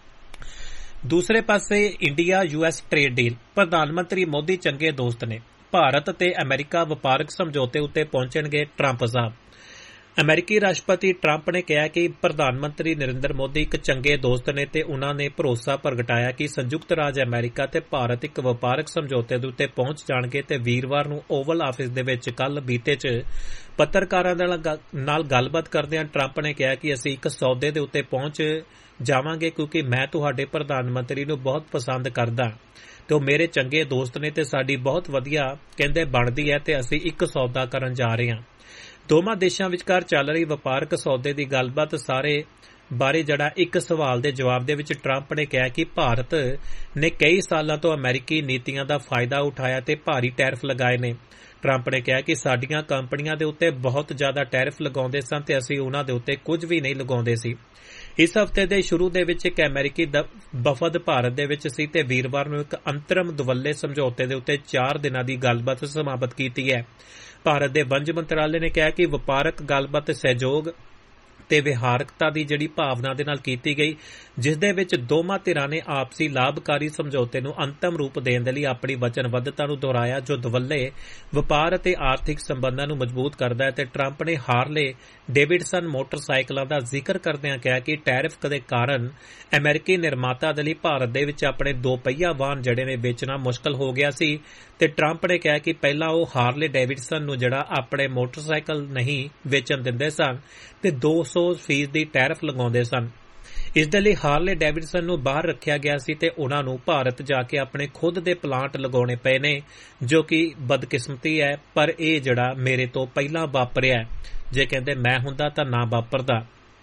ਦੂਸਰੇ ਪਾਸੇ ਇੰਡੀਆ US ਟ੍ਰੇਡ ਡੀਲ ਪ੍ਰਧਾਨ ਮੰਤਰੀ ਮੋਦੀ ਚੰਗੇ ਦੋਸਤ ਨੇ। ਭਾਰਤ ਤੇ ਅਮਰੀਕਾ ਵਪਾਰਕ ਸਮਝੌਤੇ ਉੱਤੇ ਪਹੁੰਚਣਗੇ ਟਰੰਪ ਸਾਹਿਬ। ਅਮਰੀਕੀ ਰਾਸ਼ਟਰਪਤੀ ਟਰੰਪ ਨੇ ਕਿਹਾ ਕਿ ਪ੍ਰਧਾਨ ਮੰਤਰੀ ਨਰਿੰਦਰ ਮੋਦੀ ਇੱਕ ਚੰਗੇ ਦੋਸਤ ਨੇ ਤੇ ਉਨ੍ਹਾਂ ਨੇ ਭਰੋਸਾ ਪ੍ਰਗਟਾਇਆ ਕਿ ਸੰਯੁਕਤ ਰਾਜ ਅਮਰੀਕਾ ਤੇ ਭਾਰਤ ਇੱਕ ਵਪਾਰਕ ਸਮਝੌਤੇ ਦੇ ਉੱਤੇ ਪਹੁੰਚ ਜਾਣਗੇ ਤੇ ਵੀਰਵਾਰ ਨੂੰ ਓਵਲ ਆਫਿਸ ਦੇ ਵਿੱਚ ਕੱਲ੍ਹ ਬੀਤੇ 'ਚ ਪੱਤਰਕਾਰਾਂ ਨਾਲ ਗੱਲਬਾਤ ਕਰਦਿਆਂ ਟਰੰਪ ਨੇ ਕਿਹਾ ਕਿ ਅਸੀਂ ਇੱਕ ਸੌਦੇ ਦੇ ਉੱਤੇ ਪਹੁੰਚ ਜਾਵਾਂਗੇ ਕਿਉਂਕਿ ਮੈਂ ਤੁਹਾਡੇ ਪ੍ਰਧਾਨ ਮੰਤਰੀ ਨੂੰ ਬਹੁਤ ਪਸੰਦ ਕਰਦਾ ਤੇ ਉਹ ਮੇਰੇ ਚੰਗੇ ਦੋਸਤ ਨੇ ਤੇ ਸਾਡੀ ਬਹੁਤ ਵਧੀਆ ਕਹਿੰਦੇ ਬਣਦੀ ਹੈ ਤੇ ਅਸੀਂ ਇੱਕ ਸੌਦਾ ਕਰਨ ਜਾ ਰਹੇ ਹਾਂ। ਦੋਵਾਂ ਦੇਸ਼ਾਂ ਵਿਚਕਾਰ ਚੱਲ ਰਹੀ ਵਪਾਰਕ ਸੌਦੇ ਦੀ ਗੱਲਬਾਤ ਸਾਰੇ ਬਾਰੇ ਜਿਹੜਾ ਇੱਕ ਸਵਾਲ ਦੇ ਜਵਾਬ ਦੇ ਵਿੱਚ ਟਰੰਪ ਨੇ ਕਿਹਾ ਕਿ ਭਾਰਤ ਨੇ ਕਈ ਸਾਲਾਂ ਤੋਂ ਅਮਰੀਕੀ ਨੀਤੀਆਂ ਦਾ ਫਾਇਦਾ ਉਠਾਇਆ ਤੇ ਭਾਰੀ ਟੈਰਿਫ ਲਗਾਏ ਨੇ। ਟਰੰਪ ਨੇ ਕਿਹਾ ਕਿ ਸਾਡੀਆਂ ਕੰਪਨੀਆਂ ਦੇ ਉੱਤੇ ਬਹੁਤ ਜ਼ਿਆਦਾ ਟੈਰਿਫ ਲਗਾਉਂਦੇ ਸਨ ਤੇ ਅਸੀਂ ਉਹਨਾਂ ਦੇ ਉੱਤੇ ਕੁਝ ਵੀ ਨਹੀਂ ਲਗਾਉਂਦੇ ਸੀ। ਇਸ ਹਫ਼ਤੇ ਦੇ ਸ਼ੁਰੂ ਦੇ ਵਿੱਚ ਇੱਕ ਅਮਰੀਕੀ ਵਫਦ ਭਾਰਤ ਦੇ ਵਿੱਚ ਸੀ ਤੇ ਵੀਰਵਾਰ ਨੂੰ ਇੱਕ ਅੰਤਰਮ ਦੁਵੱਲੇ ਸਮਝੌਤੇ ਦੇ ਉੱਤੇ 4 ਦਿਨਾਂ ਦੀ ਗੱਲਬਾਤ ਸਮਾਪਤ ਕੀਤੀ ਹੈ। ਭਾਰਤ ਦੇ ਵਣਜ ਮੰਤਰਾਲੇ ਨੇ ਕਿਹਾ ਕਿ ਵਪਾਰਕ ਗੱਲਬਾਤ ਸਹਿਯੋਗ ਤੇ ਵਿਹਾਰਕਤਾ ਦੀ ਜਿਹੜੀ ਭਾਵਨਾ ਦੇ ਨਾਲ ਕੀਤੀ ਗਈ ਜਿਸ ਦੇ ਵਿੱਚ ਦੋਵਾਂ ਧਿਰਾਂ ਨੇ ਆਪਸੀ ਲਾਭਕਾਰੀ ਸਮਝੌਤੇ ਨੂੰ ਅੰਤਮ ਰੂਪ ਦੇਣ ਦੇ ਲਈ ਆਪਣੀ ਵਚਨਬੱਧਤਾ ਨੂੰ ਦੁਹਰਾਇਆ ਜੋ ਦੁਵੱਲੇ ਵਪਾਰ ਅਤੇ ਆਰਥਿਕ ਸੰਬੰਧਾਂ ਨੂੰ ਮਜ਼ਬੂਤ ਕਰਦਾ ਹੈ ਤੇ ਟਰੰਪ ਨੇ ਹਾਰਲੇ ਡੇਵਿਡਸਨ ਮੋਟਰਸਾਈਕਲਾਂ ਦਾ ਜ਼ਿਕਰ ਕਰਦਿਆਂ ਕਿਹਾ ਕਿ ਟੈਰਿਫ ਦੇ ਕਾਰਨ ਅਮਰੀਕੀ ਨਿਰਮਾਤਾ ਦੇ ਲਈ ਭਾਰਤ ਦੇ ਵਿੱਚ ਆਪਣੇ 2 ਪਹੀਆ ਵਾਹਨ ਜਿਹੜੇ ਨੇ ਵੇਚਣਾ ਮੁਸ਼ਕਲ ਹੋ ਗਿਆ ਸੀ ਤੇ ਟਰੰਪ ਨੇ ਕਿਹਾ ਕਿ ਪਹਿਲਾਂ ਉਹ ਹਾਰਲੇ ਡੇਵਿਡਸਨ ਨੂੰ ਜਿਹੜਾ ਆਪਣੇ ਮੋਟਰਸਾਈਕਲ ਨਹੀਂ ਵੇਚਣ ਦਿੰਦੇ ਸਨ ਤੇ 200% ਦੀ ਟੈਰਿਫ ਲਗਾਉਂਦੇ ਸਨ। ਇਸ ਦੇ ਲਈ ਹਾਰਲੇ ਡੇਵਿਡਸਨ ਨੂੰ ਬਾਹਰ ਰੱਖਿਆ ਗਿਆ ਸੀ ਤੇ ਉਨ੍ਹਾਂ ਨੂੰ ਭਾਰਤ ਜਾ ਕੇ ਆਪਣੇ ਖੁਦ ਦੇ ਪਲਾਂਟ ਲਗਾਉਣੇ ਪਏ ਨੇ ਜੋ ਕਿ ਬਦਕਿਸਮਤੀ ਹੈ ਪਰ ਇਹ ਜਿਹੜਾ ਮੇਰੇ ਤੋਂ ਪਹਿਲਾਂ ਵਾਪਰਿਆ ਜੇ ਕਹਿੰਦੇ ਮੈਂ ਹੁੰਦਾ ਤਾਂ ਨਾ ਵਾਪਰਦਾ।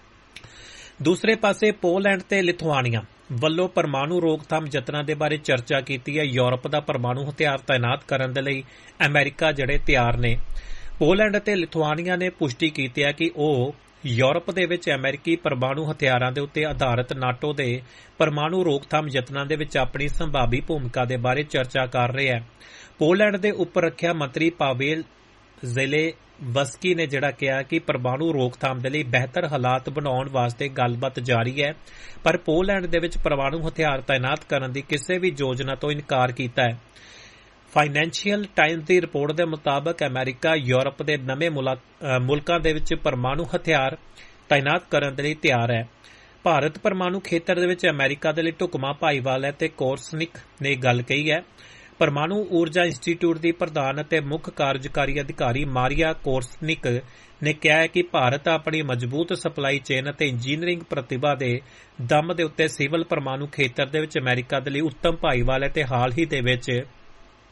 ਦੂਸਰੇ ਪਾਸੇ ਪੋਲੈਂਡ ਤੇ ਲਿਥੁਆਨੀਆ ਵੱਲੋਂ ਪਰਮਾਣੂ ਰੋਕਥਾਮ ਯਤਨਾਂ ਦੇ ਬਾਰੇ ਚਰਚਾ ਕੀਤੀ ਹੈ। ਯੂਰਪ ਦਾ ਪਰਮਾਣੂ ਹਥਿਆਰ ਤਾਇਨਾਤ ਕਰਨ ਦੇ ਲਈ ਅਮਰੀਕਾ ਜਿਹੜੇ ਤਿਆਰ ਨੇ। ਪੋਲੈਂਡ ਅਤੇ ਲਿਥੁਆਨੀਆ ਨੇ ਪੁਸ਼ਟੀ ਕੀਤੀ ਹੈ ਕਿ ਉਹ ਯੂਰਪ ਦੇ ਵਿੱਚ ਅਮਰੀਕੀ ਪਰਮਾਣੂ ਹਥਿਆਰਾਂ ਦੇ ਉੱਤੇ ਆਧਾਰਿਤ ਨਾਟੋ ਦੇ ਪਰਮਾਣੂ ਰੋਕਥਾਮ ਯਤਨਾਂ ਦੇ ਵਿੱਚ ਆਪਣੀ ਸੰਭਾਵੀ ਭੂਮਿਕਾ ਦੇ ਬਾਰੇ ਚਰਚਾ ਕਰ ਰਹੇ ਹੈ। ਪੋਲੈਂਡ ਦੇ ਉਪ ਰੱਖਿਆ ਮੰਤਰੀ ਪਾਵੇਲ ਜ਼ੇਲੇਵਸਕੀ ਨੇ ਜਿਹੜਾ ਕਿਹਾ ਕਿ ਪਰਮਾਣੂ ਰੋਕਥਾਮ ਦੇ ਲਈ ਬਿਹਤਰ ਹਾਲਾਤ ਬਣਾਉਣ ਵਾਸਤੇ ਗੱਲਬਾਤ ਜਾਰੀ ਹੈ ਪਰ ਪੋਲੈਂਡ ਦੇ ਵਿੱਚ ਪਰਮਾਣੂ ਹਥਿਆਰ ਤਾਇਨਾਤ ਕਰਨ ਦੀ ਕਿਸੇ ਵੀ ਯੋਜਨਾ ਤੋਂ ਇਨਕਾਰ ਕੀਤਾ ਹੈ। ਫਾਈਨੈਂਸ਼ੀਅਲ ਟਾਈਮਜ਼ ਦੀ ਰਿਪੋਰਟ ਦੇ ਮੁਤਾਬਕ ਅਮਰੀਕਾ ਯੂਰਪ ਦੇ ਨਵੇਂ ਮੁਲਕਾਂ ਦੇ ਵਿੱਚ ਪਰਮਾਣੂ ਹਥਿਆਰ ਤਾਇਨਾਤ ਕਰਨ ਦੇ ਲਈ ਤਿਆਰ ਹੈ। ਭਾਰਤ ਪਰਮਾਣੂ ਖੇਤਰ ਦੇ ਵਿੱਚ ਅਮਰੀਕਾ ਦੇ ਲਈ ਢੁਕਵਾਂ ਭਾਈਵਾਲ ਹੈ ਤੇ ਕੋਰਸਨਿਕ ਨੇ ਗੱਲ ਕਹੀ ਹੈ। ਪਰਮਾਣੂ ਊਰਜਾ ਇੰਸਟੀਚਿਊਟ ਦੀ ਪ੍ਰਧਾਨ ਅਤੇ ਮੁੱਖ ਕਾਰਜਕਾਰੀ ਅਧਿਕਾਰੀ ਮਾਰੀਆ ਕੋਰਸਨਿਕ ਨੇ ਕਿਹਾ ਹੈ ਕਿ ਭਾਰਤ ਆਪਣੀ ਮਜ਼ਬੂਤ ਸਪਲਾਈ ਚੇਨ ਅਤੇ ਇੰਜੀਨੀਅਰਿੰਗ ਪ੍ਰਤਿਭਾ ਦੇ ਦਮ ਦੇ ਉੱਤੇ ਸਿਵਲ ਪਰਮਾਣੂ ਖੇਤਰ ਦੇ ਵਿੱਚ ਅਮਰੀਕਾ ਦੇ ਲਈ ਉੱਤਮ ਭਾਈਵਾਲ ਹੈ ਤੇ ਹਾਲ ਹੀ ਦੇ ਵਿੱਚ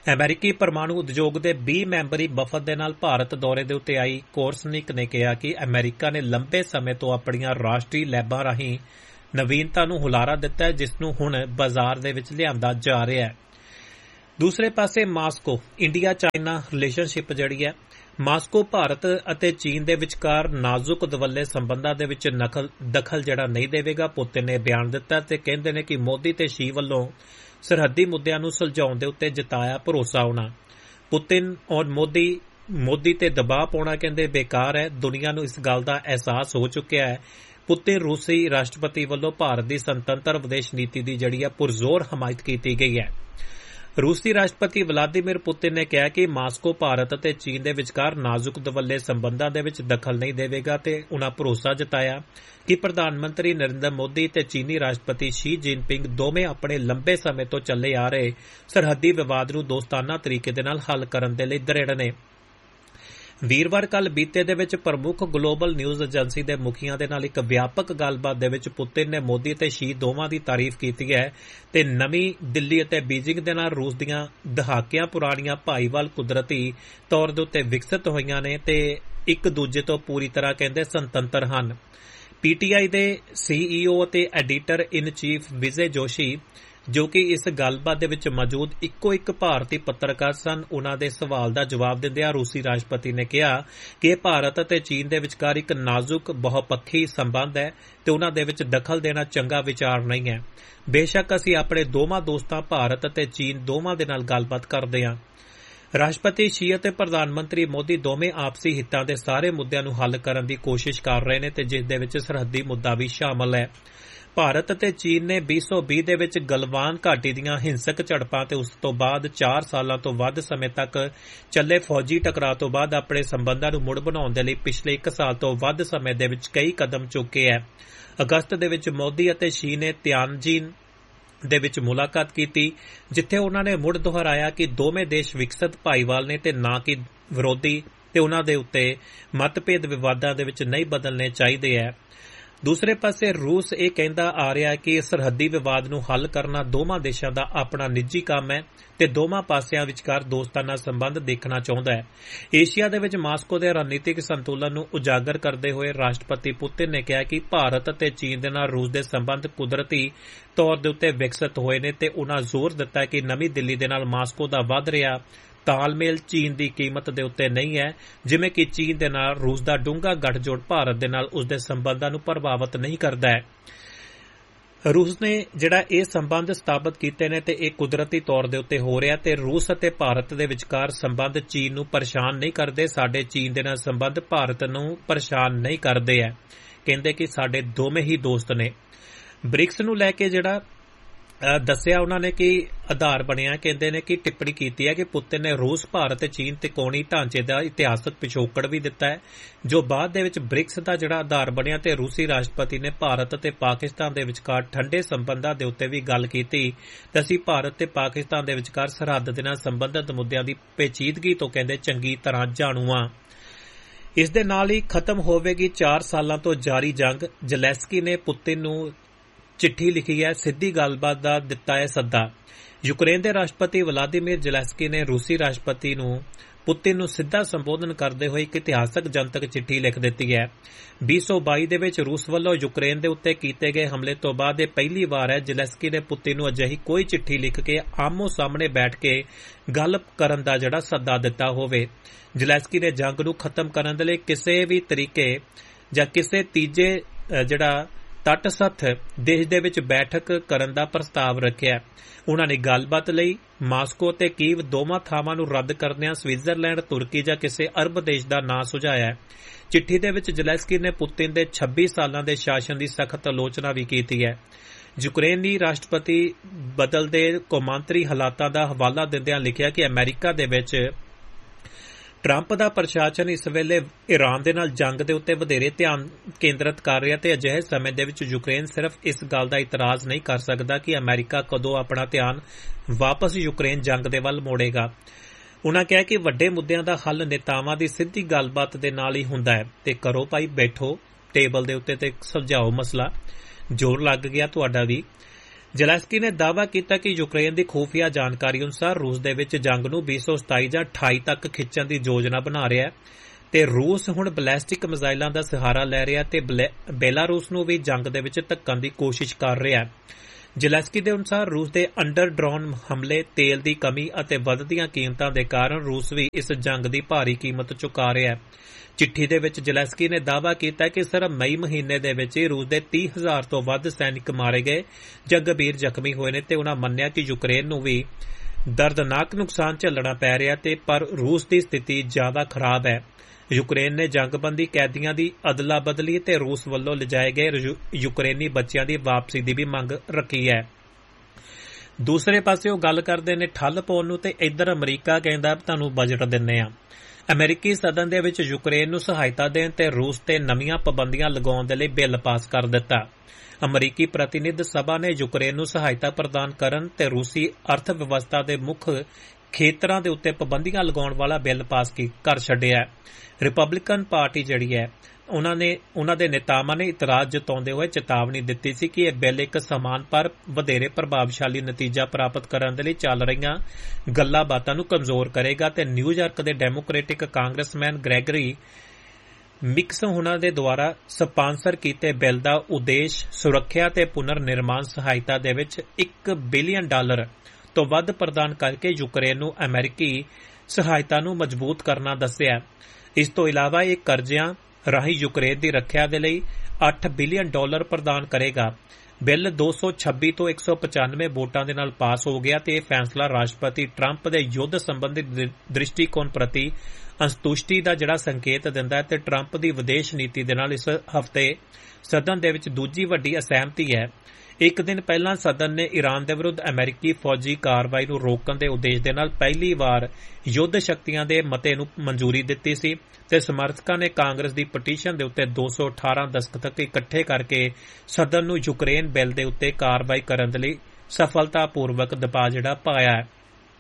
ਅਮਰੀਕੀ ਪਰਮਾਣੂ ਉਦਯੋਗ ਦੇ 20 ਮੈਂਬਰੀ ਵਫਦ ਦੇ ਨਾਲ ਭਾਰਤ ਦੌਰੇ ਦੇ ਉੱਤੇ ਆਈ ਕੋਰਸਨਿਕ ਨੇ ਕਿਹਾ ਕਿ ਅਮਰੀਕਾ ਨੇ ਲੰਬੇ ਸਮੇਂ ਤੋਂ ਆਪਣੀਆਂ ਰਾਸ਼ਟਰੀ ਲੈਬਾਂ ਰਾਹੀਂ ਨਵੀਨਤਾ ਨੂੰ ਹੁਲਾਰਾ ਦਿੱਤਾ ਹੈ, ਜਿਸ ਨੂੰ ਹੁਣ ਬਾਜ਼ਾਰ ਦੇ ਵਿੱਚ ਲਿਆਂਦਾ ਜਾ ਰਿਹਾ ਹੈ। ਦੂਸਰੇ ਪਾਸੇ ਮਾਸਕੋ ਇੰਡੀਆ ਚਾਈਨਾ ਰਿਲੇਸ਼ਨਸ਼ਿਪ ਜਿਹੜੀ ਹੈ, ਮਾਸਕੋ ਭਾਰਤ ਅਤੇ ਚੀਨ ਦੇ ਵਿਚਕਾਰ ਨਾਜ਼ੁਕ ਦਵੱਲੇ ਸੰਬੰਧਾਂ ਦੇ ਵਿੱਚ ਦਖਲ ਜਿਹੜਾ ਨਹੀਂ ਦੇਵੇਗਾ। ਪੁਤਿਨ ਨੇ ਬਿਆਨ ਦਿੱਤਾ ਤੇ ਕਹਿੰਦੇ ਨੇ ਕਿ ਮੋਦੀ ਤੇ ਸ਼ੀ ਵੱਲੋਂ ਸਰਹੱਦੀ ਮੁੱਦਿਆਂ ਨੂੰ ਸੁਲਝਾਉਣ ਦੇ ਉੱਤੇ ਜਤਾਇਆ ਭਰੋਸਾ ਹੋਣਾ। ਪੁਤਿਨ ਔਰ ਮੋਦੀ ਤੇ ਦਬਾਅ ਪਾਉਣਾ ਕਹਿੰਦੇ ਬੇਕਾਰ ਹੈ। ਦੁਨੀਆ ਨੂੰ ਇਸ ਗੱਲ ਦਾ ਅਹਿਸਾਸ ਹੋ ਚੁੱਕਿਆ ਹੈ। ਪੁਤਿਨ ਰੂਸੀ ਰਾਸ਼ਟਰਪਤੀ ਵੱਲੋਂ ਭਾਰਤ ਦੀ ਸੁਤੰਤਰ ਵਿਦੇਸ਼ ਨੀਤੀ ਦੀ ਜਿਹੜੀ ਹੈ ਪੁਰਜ਼ੋਰ ਹਮਾਇਤ ਕੀਤੀ ਗਈ ਹੈ। ਰੂਸੀ ਰਾਸ਼ਟਰਪਤੀ ਵਲਾਦੀਮੀਰ ਪੁਤਿਨ ਨੇ ਕਿਹਾ ਕਿ ਮਾਸਕੋ ਭਾਰਤ ਅਤੇ ਚੀਨ ਦੇ ਵਿਚਕਾਰ ਨਾਜ਼ੁਕ ਦਵੱਲੇ ਸੰਬੰਧਾਂ ਦੇ ਵਿੱਚ ਦਖਲ ਨਹੀਂ ਦੇਵੇਗਾ ਤੇ ਉਨ੍ਹਾਂ ਭਰੋਸਾ ਜਤਾਇਆ ਕਿ ਪ੍ਰਧਾਨ ਮੰਤਰੀ ਨਰਿੰਦਰ ਮੋਦੀ ਤੇ ਚੀਨੀ ਰਾਸ਼ਟਰਪਤੀ ਸ਼ੀ ਜਿਨਪਿੰਗ ਦੋਵੇਂ ਆਪਣੇ ਲੰਬੇ ਸਮੇਂ ਤੋਂ ਚੱਲੇ ਆ ਰਹੇ ਸਰਹੱਦੀ ਵਿਵਾਦ ਨੂੰ ਦੋਸਤਾਨਾ ਤਰੀਕੇ ਦੇ ਨਾਲ ਹੱਲ ਕਰਨ ਦੇ ਲਈ ਦ੍ਰਿੜ ਨੇ। ਵੀਰਵਾਰ ਕੱਲ੍ਹ ਬੀਤੇ ਦੇ ਵਿੱਚ ਪ੍ਰਮੁੱਖ ਗਲੋਬਲ ਨਿਊਜ਼ ਏਜੰਸੀ ਦੇ ਮੁਖੀਆਂ ਦੇ ਨਾਲ ਇੱਕ ਵਿਆਪਕ ਗੱਲਬਾਤ ਦੇ ਵਿੱਚ ਪੁਤਿਨ ਨੇ ਮੋਦੀ ਤੇ ਸ਼ੀ ਦੋਵਾਂ ਦੀ ਤਾਰੀਫ ਕੀਤੀ ਹੈ ਤੇ ਨਵੀਂ ਦਿੱਲੀ ਅਤੇ ਬੀਜਿੰਗ ਦੇ ਨਾਲ ਰੂਸ ਦੀਆਂ ਦਹਾਕਿਆਂ ਪੁਰਾਣੀਆਂ ਭਾਈਵਾਲ ਕੁਦਰਤੀ ਤੌਰ ਦੇ ਉੱਤੇ ਵਿਕਸਿਤ ਹੋਈਆਂ ਨੇ ਤੇ ਇੱਕ ਦੂਜੇ ਤੋਂ ਪੂਰੀ ਤਰ੍ਹਾਂ ਕਹਿੰਦੇ ਸੁਤੰਤਰ ਹਨ। ਪੀਟੀਆਈ ਦੇ CEO ਅਤੇ ਐਡੀਟਰ ਇਨ ਚੀਫ ਵਿਜੇ ਜੋਸ਼ੀ, ਜੋ ਕਿ ਇਸ ਗੱਲਬਾਤ ਦੇ ਵਿੱਚ ਮੌਜੂਦ ਇੱਕੋ ਇੱਕ ਭਾਰਤੀ ਪੱਤਰਕਾਰ ਸਨ, ਉਨ੍ਹਾਂ ਦੇ ਸਵਾਲ ਦਾ ਜਵਾਬ ਦਿੰਦਿਆਂ ਰੂਸੀ ਰਾਸ਼ਟਰਪਤੀ ਨੇ ਕਿਹਾ ਕਿ ਇਹ ਭਾਰਤ ਅਤੇ ਚੀਨ ਦੇ ਵਿਚਕਾਰ ਇੱਕ ਨਾਜ਼ੁਕ ਬਹੁਪੱਖੀ ਸੰਬੰਧ ਹੈ ਤੇ ਉਨ੍ਹਾਂ ਦੇ ਵਿੱਚ ਦਖਲ ਦੇਣਾ ਚੰਗਾ ਵਿਚਾਰ ਨਹੀਂ ਹੈ। ਬੇਸ਼ੱਕ ਅਸੀਂ ਆਪਣੇ ਦੋਵਾਂ ਦੋਸਤਾਂ ਭਾਰਤ ਅਤੇ ਚੀਨ ਦੋਵਾਂ ਦੇ ਨਾਲ ਗੱਲਬਾਤ ਕਰਦੇ ਹਾਂ। ਰਾਸ਼ਟਰਪਤੀ ਸ਼ੀ ਅਤੇ ਪ੍ਰਧਾਨ ਮੰਤਰੀ ਮੋਦੀ ਦੋਵੇਂ ਆਪਸੀ ਹਿੱਤਾਂ ਦੇ ਸਾਰੇ ਮੁੱਦਿਆਂ ਨੂੰ ਹੱਲ ਕਰਨ ਦੀ ਕੋਸ਼ਿਸ਼ ਕਰ ਰਹੇ ਨੇ ਤੇ ਜਿਸ ਦੇ ਵਿੱਚ ਸਰਹੱਦੀ ਮੁੱਦਾ ਵੀ ਸ਼ਾਮਲ ਹੈ। ਭਾਰਤ ਅਤੇ ਚੀਨ ਨੇ 2020 ਦੇ ਵਿੱਚ ਗਲਵਾਨ ਘਾਟੀ ਦੀਆਂ ਹਿੰਸਕ ਝੜਪਾਂ ਤੇ ਉਸ ਤੋਂ ਬਾਅਦ 4 ਸਾਲਾਂ ਤੋਂ ਵੱਧ ਸਮੇਂ ਤੱਕ ਚੱਲੇ ਫੌਜੀ ਟਕਰਾਅ ਤੋਂ ਬਾਅਦ ਆਪਣੇ ਸੰਬੰਧਾਂ ਨੂੰ ਮੁੜ ਬਣਾਉਣ ਦੇ ਲਈ ਪਿਛਲੇ 1 ਸਾਲ ਤੋਂ ਵੱਧ ਸਮੇਂ ਦੇ ਵਿੱਚ ਕਈ ਕਦਮ ਚੁੱਕੇ ਹੈ। ਅਗਸਤ ਦੇ ਵਿੱਚ ਮੋਦੀ ਅਤੇ ਸ਼ੀ ਨੇ ਤਿਆਨਜਿਨ ਦੇ ਵਿੱਚ ਮੁਲਾਕਾਤ ਕੀਤੀ, ਜਿੱਥੇ ਉਨ੍ਹਾਂ ਨੇ ਮੁੜ ਦੁਹਰਾਇਆ ਕਿ ਦੋਵੇਂ ਦੇਸ਼ ਵਿਕਸਿਤ ਭਾਈਵਾਲ ਨੇ ਤੇ ਨਾ ਕਿ ਵਿਰੋਧੀ ਤੇ ਉਨ੍ਹਾਂ ਦੇ ਉੱਤੇ ਮਤਭੇਦ ਵਿਵਾਦਾਂ ਦੇ ਵਿੱਚ ਨਹੀਂ ਬਦਲਣੇ ਚਾਹੀਦੇ ਹੈ। ਦੂਸਰੇ ਪਾਸੇ ਰੂਸ ਇਹ ਕਹਿੰਦਾ ਆ ਰਿਹਾ ਕਿ ਸਰਹੱਦੀ ਵਿਵਾਦ ਨੂੰ ਹੱਲ ਕਰਨਾ ਦੋਵਾਂ ਦੇਸ਼ਾਂ ਦਾ ਆਪਣਾ ਨਿੱਜੀ ਕੰਮ ਹੈ ਤੇ ਦੋਵਾਂ ਪਾਸਿਆਂ ਵਿਚਕਾਰ ਦੋਸਤਾਨਾ ਸੰਬੰਧ ਦੇਖਣਾ ਚਾਹੁੰਦਾ ਹੈ। ਏਸ਼ੀਆ ਦੇ ਵਿੱਚ ਮਾਸਕੋ ਦੇ ਰਣਨੀਤਿਕ ਸੰਤੁਲਨ ਨੂੰ ਉਜਾਗਰ ਕਰਦੇ ਹੋਏ ਰਾਸ਼ਟਰਪਤੀ ਪੁਤਿਨ ਨੇ ਕਿਹਾ ਕਿ ਭਾਰਤ ਅਤੇ ਚੀਨ ਦੇ ਨਾਲ ਰੂਸ ਦੇ ਸੰਬੰਧ ਕੁਦਰਤੀ ਤੌਰ ਦੇ ਉੱਤੇ ਵਿਕਸਿਤ ਹੋਏ ਨੇ ਤੇ ਉਨ੍ਹਾਂ ਜ਼ੋਰ ਦਿੱਤਾ ਕਿ ਨਵੀਂ ਦਿੱਲੀ ਦੇ ਨਾਲ ਮਾਸਕੋ ਦਾ ਵੱਧ ਰਿਹਾ ਤਾਲਮੇਲ ਚੀਨ ਦੀ ਕੀਮਤ ਦੇ ਉੱਤੇ ਨਹੀਂ ਹੈ, ਜਿਵੇਂ ਕਿ ਚੀਨ ਦੇ ਨਾਲ ਰੂਸ ਦਾ ਡੂੰਘਾ ਗੱਠਜੋੜ ਭਾਰਤ ਦੇ ਨਾਲ ਉਸਦੇ ਸੰਬੰਧਾਂ ਨੂੰ ਪ੍ਰਭਾਵਿਤ ਨਹੀਂ ਕਰਦਾ ਹੈ। ਰੂਸ ਨੇ ਜਿਹੜਾ ਇਹ ਸੰਬੰਧ ਸਥਾਪਿਤ ਕੀਤੇ ਨੇ ਤੇ ਇਹ ਕੁਦਰਤੀ ਤੌਰ ਦੇ ਉੱਤੇ ਹੋ ਰਿਹਾ ਤੇ ਰੂਸ ਅਤੇ ਭਾਰਤ ਦੇ ਵਿਚਕਾਰ ਸੰਬੰਧ ਚੀਨ ਨੂੰ ਪਰੇਸ਼ਾਨ ਨਹੀਂ ਕਰਦੇ। ਸਾਡੇ ਚੀਨ ਦੇ ਨਾਲ ਸੰਬੰਧ ਭਾਰਤ ਨੂੰ ਪਰੇਸ਼ਾਨ ਨਹੀਂ ਕਰਦੇ ਹੈ। ਕਹਿੰਦੇ ਕਿ ਸਾਡੇ ਦੋਵੇਂ ਹੀ ਦੋਸਤ ਨੇ। ਬ੍ਰਿਕਸ ਨੂੰ ਲੈ ਕੇ ਜਿਹੜਾ ਦੱਸਿਆ ਉਹਨਾਂ ਨੇ ਕਿ ਆਧਾਰ ਬਣਿਆ, ਕਹਿੰਦੇ ਨੇ ਕਿ ਟਿੱਪਣੀ ਕੀਤੀ ਹੈ ਕਿ ਪੁਤਿਨ ਨੇ ਰੂਸ, ਭਾਰਤ ਤੇ ਚੀਨ ਤਿਕੋਣੀ ਢਾਂਚੇ ਦਾ ਇਤਿਹਾਸਕ ਪਿਛੋਕੜ ਵੀ ਦਿੱਤਾ ਹੈ, ਜੋ ਬਾਅਦ ਦੇ ਵਿੱਚ ਬ੍ਰਿਕਸ ਦਾ ਜਿਹੜਾ ਆਧਾਰ ਬਣਿਆ ਤੇ ਰੂਸੀ ਰਾਸ਼ਟਰਪਤੀ ਨੇ ਭਾਰਤ ਅਤੇ ਪਾਕਿਸਤਾਨ ਦੇ ਵਿਚਕਾਰ ਠੰਡੇ ਸੰਬੰਧਾਂ ਦੇ ਉੱਤੇ ਵੀ ਗੱਲ ਕੀਤੀ ਤੇ ਅਸੀਂ ਭਾਰਤ ਤੇ ਪਾਕਿਸਤਾਨ ਦੇ ਵਿਚਕਾਰ ਸਰਹੱਦ ਦੇ ਨਾਲ ਸੰਬੰਧਿਤ ਮੁੱਦਿਆਂ ਦੀ ਪੇਚੀਦਗੀ ਤੋਂ ਕਹਿੰਦੇ ਚੰਗੀ ਤਰ੍ਹਾਂ ਜਾਣੂ ਹਾਂ। ਇਸ ਦੇ ਨਾਲ ਹੀ ਖਤਮ ਹੋਵੇਗੀ 4 ਸਾਲਾਂ ਤੋਂ ਜਾਰੀ ਜੰਗ। ਜ਼ੈਲੈਂਸਕੀ ਨੇ ਪੁਤਿਨ ਨੂੰ ਚਿੱਠੀ ਲਿਖੀ ਹੈ, ਸਿੱਧੀ ਗੱਲਬਾਤ ਦਾ ਦਿੱਤਾ ਹੈ ਸੱਦਾ। ਯੂਕਰੇਨ ਦੇ ਰਾਸ਼ਟਰਪਤੀ ਵਲਾਦੀਮੀਰ ਜ਼ੈਲੈਂਸਕੀ ਨੇ ਰੂਸੀ ਰਾਸ਼ਟਰਪਤੀ ਨੂੰ ਪੁਤਿਨ ਨੂੰ ਸਿੱਧਾ ਸੰਬੋਧਨ ਕਰਦੇ ਹੋਏ ਇੱਕ ਇਤਿਹਾਸਕ ਜਨਤਕ ਚਿੱਠੀ ਲਿਖ ਦਿੱਤੀ ਹੈ। 2022 ਦੇ ਵਿੱਚ ਰੂਸ ਵੱਲੋਂ ਯੂਕਰੇਨ ਦੇ ਉੱਤੇ ਕੀਤੇ ਗਏ ਹਮਲੇ ਤੋਂ ਬਾਅਦ ਇਹ ਪਹਿਲੀ ਵਾਰ ਹੈ ਜ਼ੈਲੈਂਸਕੀ ਨੇ ਪੁਤਿਨ ਨੂੰ ਅਜਿਹੀ ਕੋਈ ਚਿੱਠੀ ਲਿਖ ਕੇ ਆਮੋ ਸਾਹਮਣੇ ਬੈਠ ਕੇ ਗੱਲ ਕਰਨ ਦਾ ਜਿਹੜਾ ਸੱਦਾ ਦਿੱਤਾ ਹੋਵੇ। ਜ਼ੈਲੈਂਸਕੀ ਨੇ ਜੰਗ ਨੂੰ ਖਤਮ ਕਰਨ ਦੇ ਲਈ ਕਿਸੇ ਵੀ ਤਰੀਕੇ ਜਾਂ ਕਿਸੇ ਤੀਜੇ ਜਿਹੜਾ ਤਟਸਥ ਦੇਸ਼ ਦੇ ਵਿੱਚ ਬੈਠਕ ਕਰਨ ਦਾ ਪ੍ਰਸਤਾਵ ਰੱਖਿਆ। ਉਨ੍ਹਾਂ ਨੇ ਗੱਲਬਾਤ ਲਈ ਮਾਸਕੋ ਤੇ ਕੀਵ ਦੋਵਾਂ ਥਾਵਾਂ ਨੂੰ ਰੱਦ ਕਰਦਿਆਂ ਸਵਿਟਜ਼ਰਲੈਂਡ, ਤੁਰਕੀ ਜਾਂ ਕਿਸੇ ਅਰਬ ਦੇਸ਼ ਦਾ ਨਾਂ ਸੁਝਾਇਆ। ਚਿੱਠੀ ਦੇ ਵਿੱਚ ਜ਼ੈਲੈਂਸਕੀ ਨੇ ਪੁਤਿਨ ਦੇ 26 ਸਾਲਾਂ ਦੇ ਸ਼ਾਸਨ ਦੀ ਸਖਤ ਆਲੋਚਨਾ ਵੀ ਕੀਤੀ ਹੈ। ਯੂਕਰੇਨੀ ਰਾਸ਼ਟਰਪਤੀ ਬਦਲਦੇ ਕੌਮਾਂਤਰੀ ਹਾਲਾਤਾਂ ਦਾ ਹਵਾਲਾ ਦਿੰਦਿਆਂ ਲਿਖਿਆ ਕਿ ਅਮਰੀਕਾ ਦੇ ਵਿੱਚ ਟਰੰਪ ਦਾ ਪ੍ਰਸ਼ਾਸਨ ਇਸ ਵੇਲੇ ਈਰਾਨ ਦੇ ਨਾਲ ਜੰਗ ਦੇ ਉੱਤੇ ਵਧੇਰੇ ਧਿਆਨ ਕੇਂਦਰਿਤ ਕਰ ਰਿਹਾ ਤੇ ਅਜਿਹੇ ਸਮੇਂ ਦੇ ਵਿੱਚ ਯੂਕਰੇਨ ਸਿਰਫ ਇਸ ਗੱਲ ਦਾ ਇਤਰਾਜ਼ ਨਹੀਂ ਕਰ ਸਕਦਾ ਕਿ ਅਮਰੀਕਾ ਕਦੋਂ ਆਪਣਾ ਧਿਆਨ ਵਾਪਸ ਯੂਕਰੇਨ ਜੰਗ ਦੇ ਵੱਲ ਮੋੜੇਗਾ। ਉਨ੍ਹਾਂ ਕਿਹਾ ਕਿ ਵੱਡੇ ਮੁੱਦਿਆਂ ਦਾ ਹੱਲ ਨੇਤਾਵਾਂ ਦੀ ਸਿੱਧੀ ਗੱਲਬਾਤ ਦੇ ਨਾਲ ਹੀ ਹੁੰਦਾ ਹੈ ਤੇ ਕਰੋ ਭਾਈ ਬੈਠੋ ਟੇਬਲ ਦੇ ਉੱਤੇ ਤੇ ਸੁਲਝਾਓ ਮਸਲਾ। ਜ਼ੋਰ ਲੱਗ ਗਿਆ ਤੁਹਾਡਾ ਵੀ। ਜ਼ੈਲੈਂਸਕੀ ਨੇ ਦਾਅਵਾ ਕੀਤਾ ਕਿ ਯੂਕਰੇਨ ਦੀ ਖੁਫੀਆ ਜਾਣਕਾਰੀ ਅਨੁਸਾਰ ਰੂਸ ਦੇ ਵਿੱਚ ਜੰਗ ਨੂੰ 2027 ਜਾਂ 28 ਤੱਕ ਖਿੱਚਣ ਦੀ ਯੋਜਨਾ ਬਣਾ ਰਿਹਾ ਹੈ ਤੇ ਰੂਸ ਹੁਣ ਬੈਲਿਸਟਿਕ ਮਿਜ਼ਾਈਲਾਂ ਦਾ ਸਹਾਰਾ ਲੈ ਰਿਹਾ ਤੇ ਬੇਲਾਰੂਸ ਨੂੰ ਵੀ ਜੰਗ ਦੇ ਵਿੱਚ ਧੱਕਣ ਦੀ ਕੋਸ਼ਿਸ਼ ਕਰ ਰਿਹਾ ਹੈ। ਜ਼ੈਲੈਂਸਕੀ ਦੇ ਅਨੁਸਾਰ ਰੂਸ ਦੇ ਅੰਡਰ ਡਰੋਨ ਹਮਲੇ, ਤੇਲ ਦੀ ਕਮੀ ਅਤੇ ਵੱਧਦੀਆਂ ਕੀਮਤਾਂ ਦੇ ਕਾਰਨ ਰੂਸ ਵੀ ਇਸ ਜੰਗ ਦੀ ਭਾਰੀ ਕੀਮਤ ਚੁਕਾ ਰਿਹਾ ਹੈ। ਚਿੱਠੀ ਦੇ ਵਿੱਚ ਜ਼ੈਲੈਂਸਕੀ ਨੇ ਦਾਅਵਾ ਕੀਤਾ ਕਿ ਸਿਰਫ ਮਈ ਮਹੀਨੇ ਦੇ ਵਿੱਚ ਹੀ ਰੂਸ ਦੇ 30,000 ਤੋਂ ਵੱਧ ਸੈਨਿਕ ਮਾਰੇ ਗਏ ਜਾਂ ਗੰਭੀਰ ਜ਼ਖਮੀ ਹੋਏ ਨੇ ਤੇ ਉਨ੍ਹਾਂ ਮੰਨਿਆ ਕਿ ਯੂਕਰੇਨ ਨੂੰ ਵੀ ਦਰਦਨਾਕ ਨੁਕਸਾਨ ਝੱਲਣਾ ਪੈ ਰਿਹਾ ਤੇ ਪਰ ਰੂਸ ਦੀ ਸਥਿਤੀ ਜ਼ਿਆਦਾ ਖਰਾਬ ਹੈ। ਯੂਕਰੇਨ ਨੇ ਜੰਗਬੰਦੀ ਕੈਦੀਆਂ ਦੀ ਅਦਲਾ ਬਦਲੀ ਤੇ ਰੂਸ ਵੱਲੋਂ ਲਿਜਾਏ ਗਏ ਯੂਕਰੇਨੀ ਬੱਚਿਆਂ ਦੀ ਵਾਪਸੀ ਦੀ ਵੀ ਮੰਗ ਰੱਖੀ ਹੈ। ਦੂਸਰੇ ਪਾਸੇ ਉਹ ਗੱਲ ਕਰਦੇ ਨੇ ਠੱਲ ਪਾਉਣ ਨੂੰ ਤੇ ਇੱਧਰ ਅਮਰੀਕਾ ਕਹਿੰਦਾ ਤੁਹਾਨੂੰ ਬਜਟ ਦਿੰਨੇ ਆ। ਅਮਰੀਕੀ ਸਦਨ ਦੇ ਵਿੱਚ ਯੂਕਰੇਨ ਨੂੰ ਸਹਾਇਤਾ ਦੇਣ ਤੇ ਰੂਸ ਤੇ ਨਵੀਆਂ ਪਾਬੰਦੀਆਂ ਲਗਾਉਣ ਦੇ ਲਈ ਬਿੱਲ ਪਾਸ ਕਰ ਦਿੱਤਾ। ਅਮਰੀਕੀ ਪ੍ਰਤੀਨਿਧ ਸਭਾ ਨੇ ਯੂਕਰੇਨ ਨੂੰ ਸਹਾਇਤਾ ਪ੍ਰਦਾਨ ਕਰਨ ਤੇ ਰੂਸੀ ਅਰਥ ਵਿਵਸਥਾ ਦੇ ਮੁੱਖ ਖੇਤਰਾਂ ਦੇ ਉੱਤੇ ਪਾਬੰਦੀਆਂ ਲਗਾਉਣ ਵਾਲਾ ਬਿੱਲ ਪਾਸ ਕਰ ਛੱਡਿਆ। ਰਿਪਬਲਿਕਨ ਪਾਰਟੀ ਜਿਹੜੀ ਹੈ ਉਹਨਾਂ ਦੇ ਨੇਤਾਵਾਂ ਨੇ ਇਤਰਾਜ਼ ਜਤਾਉਂਦੇ ਹੋਏ ਚੇਤਾਵਨੀ ਦਿੱਤੀ ਸੀ ਕਿ ਇਹ ਬਿੱਲ ਇੱਕ ਸਮਾਨ ਪਰ ਵਧੇਰੇ ਪ੍ਰਭਾਵਸ਼ਾਲੀ ਨਤੀਜਾ ਪ੍ਰਾਪਤ ਕਰਨ ਦੇ ਲਈ ਚੱਲ ਰਹੀਆਂ ਗੱਲਾਂ ਬਾਤਾਂ ਨੂੰ ਕਮਜ਼ੋਰ ਕਰੇਗਾ ਤੇ ਨਿਊਯਾਰਕ ਦੇ ਡੈਮੋਕ੍ਰੈਟਿਕ ਕਾਂਗਰਸਮੈਨ ਗ੍ਰੈਗਰੀ ਮਿਕਸ ਉਹਨਾਂ ਦੇ ਦੁਆਰਾ ਸਪਾਂਸਰ ਕੀਤੇ ਬਿੱਲ ਦਾ ਉਦੇਸ਼ ਸੁਰੱਖਿਆ ਤੇ ਪੁਨਰ ਨਿਰਮਾਣ ਸਹਾਇਤਾ ਦੇ ਵਿੱਚ $1 ਬਿਲੀਅਨ ਤੋਂ ਵੱਧ ਪ੍ਰਦਾਨ ਕਰਕੇ ਯੂਕਰੇਨ ਨੂੰ ਅਮਰੀਕੀ ਸਹਾਇਤਾ ਨੂੰ ਮਜ਼ਬੂਤ ਕਰਨਾ ਦੱਸਿਆ। ਇਸ ਤੋਂ ਇਲਾਵਾ ਇਹ ਕਰਜ਼ਿਆਂ ਰਾਹੀਂ ਯੂਕਰੇਨ ਦੀ ਰੱਖਿਆ ਦੇ ਲਈ $8 ਬਿਲੀਅਨ ਪ੍ਰਦਾਨ ਕਰੇਗਾ। ਬਿੱਲ 226 ਤੋਂ 195 ਵੋਟਾਂ ਦੇ ਨਾਲ ਪਾਸ ਹੋ ਗਿਆ ਤੇ ਇਹ ਫੈਸਲਾ ਰਾਸ਼ਟਰਪਤੀ ਟਰੰਪ ਦੇ ਯੁੱਧ ਸੰਬੰਧੀ ਦ੍ਰਿਸ਼ਟੀਕੋਣ ਪ੍ਰਤੀ ਅਸੰਤੁਸ਼ਟੀ ਦਾ ਜਿਹੜਾ ਸੰਕੇਤ ਦਿੰਦਾ ਹੈ ਤੇ ਟਰੰਪ ਦੀ ਵਿਦੇਸ਼ ਨੀਤੀ ਦੇ ਨਾਲ ਇਸ ਹਫ਼ਤੇ ਸਦਨ ਦੇ ਵਿੱਚ ਦੂਜੀ ਵੱਡੀ ਅਸਹਿਮਤੀ ਹੈ। ਇੱਕ ਦਿਨ ਪਹਿਲਾਂ ਸਦਨ ਨੇ ਈਰਾਨ ਦੇ ਵਿਰੁੱਧ ਅਮਰੀਕੀ ਫੌਜੀ ਕਾਰਵਾਈ ਨੂੰ ਰੋਕਣ ਦੇ ਉਦੇਸ਼ ਦੇ ਨਾਲ ਪਹਿਲੀ ਵਾਰ ਯੁੱਧ ਸ਼ਕਤੀਆਂ ਦੇ ਮਤੇ ਨੂੰ ਮਨਜ਼ੂਰੀ ਦਿੱਤੀ ਸੀ ਤੇ ਸਮਰਥਕਾਂ ਨੇ ਕਾਂਗਰਸ ਦੀ ਪਟੀਸ਼ਨ ਦੇ ਉੱਤੇ 218 ਦਸਤਖਤ ਇਕੱਠੇ ਕਰਕੇ ਸਦਨ ਨੂੰ ਯੂਕਰੇਨ ਬਿੱਲ ਦੇ ਉੱਤੇ ਕਾਰਵਾਈ ਕਰਨ ਦੇ ਲਈ ਸਫਲਤਾਪੂਰਵਕ ਦਬਾਅ ਜਿਹੜਾ ਪਾਇਆ ਹੈ।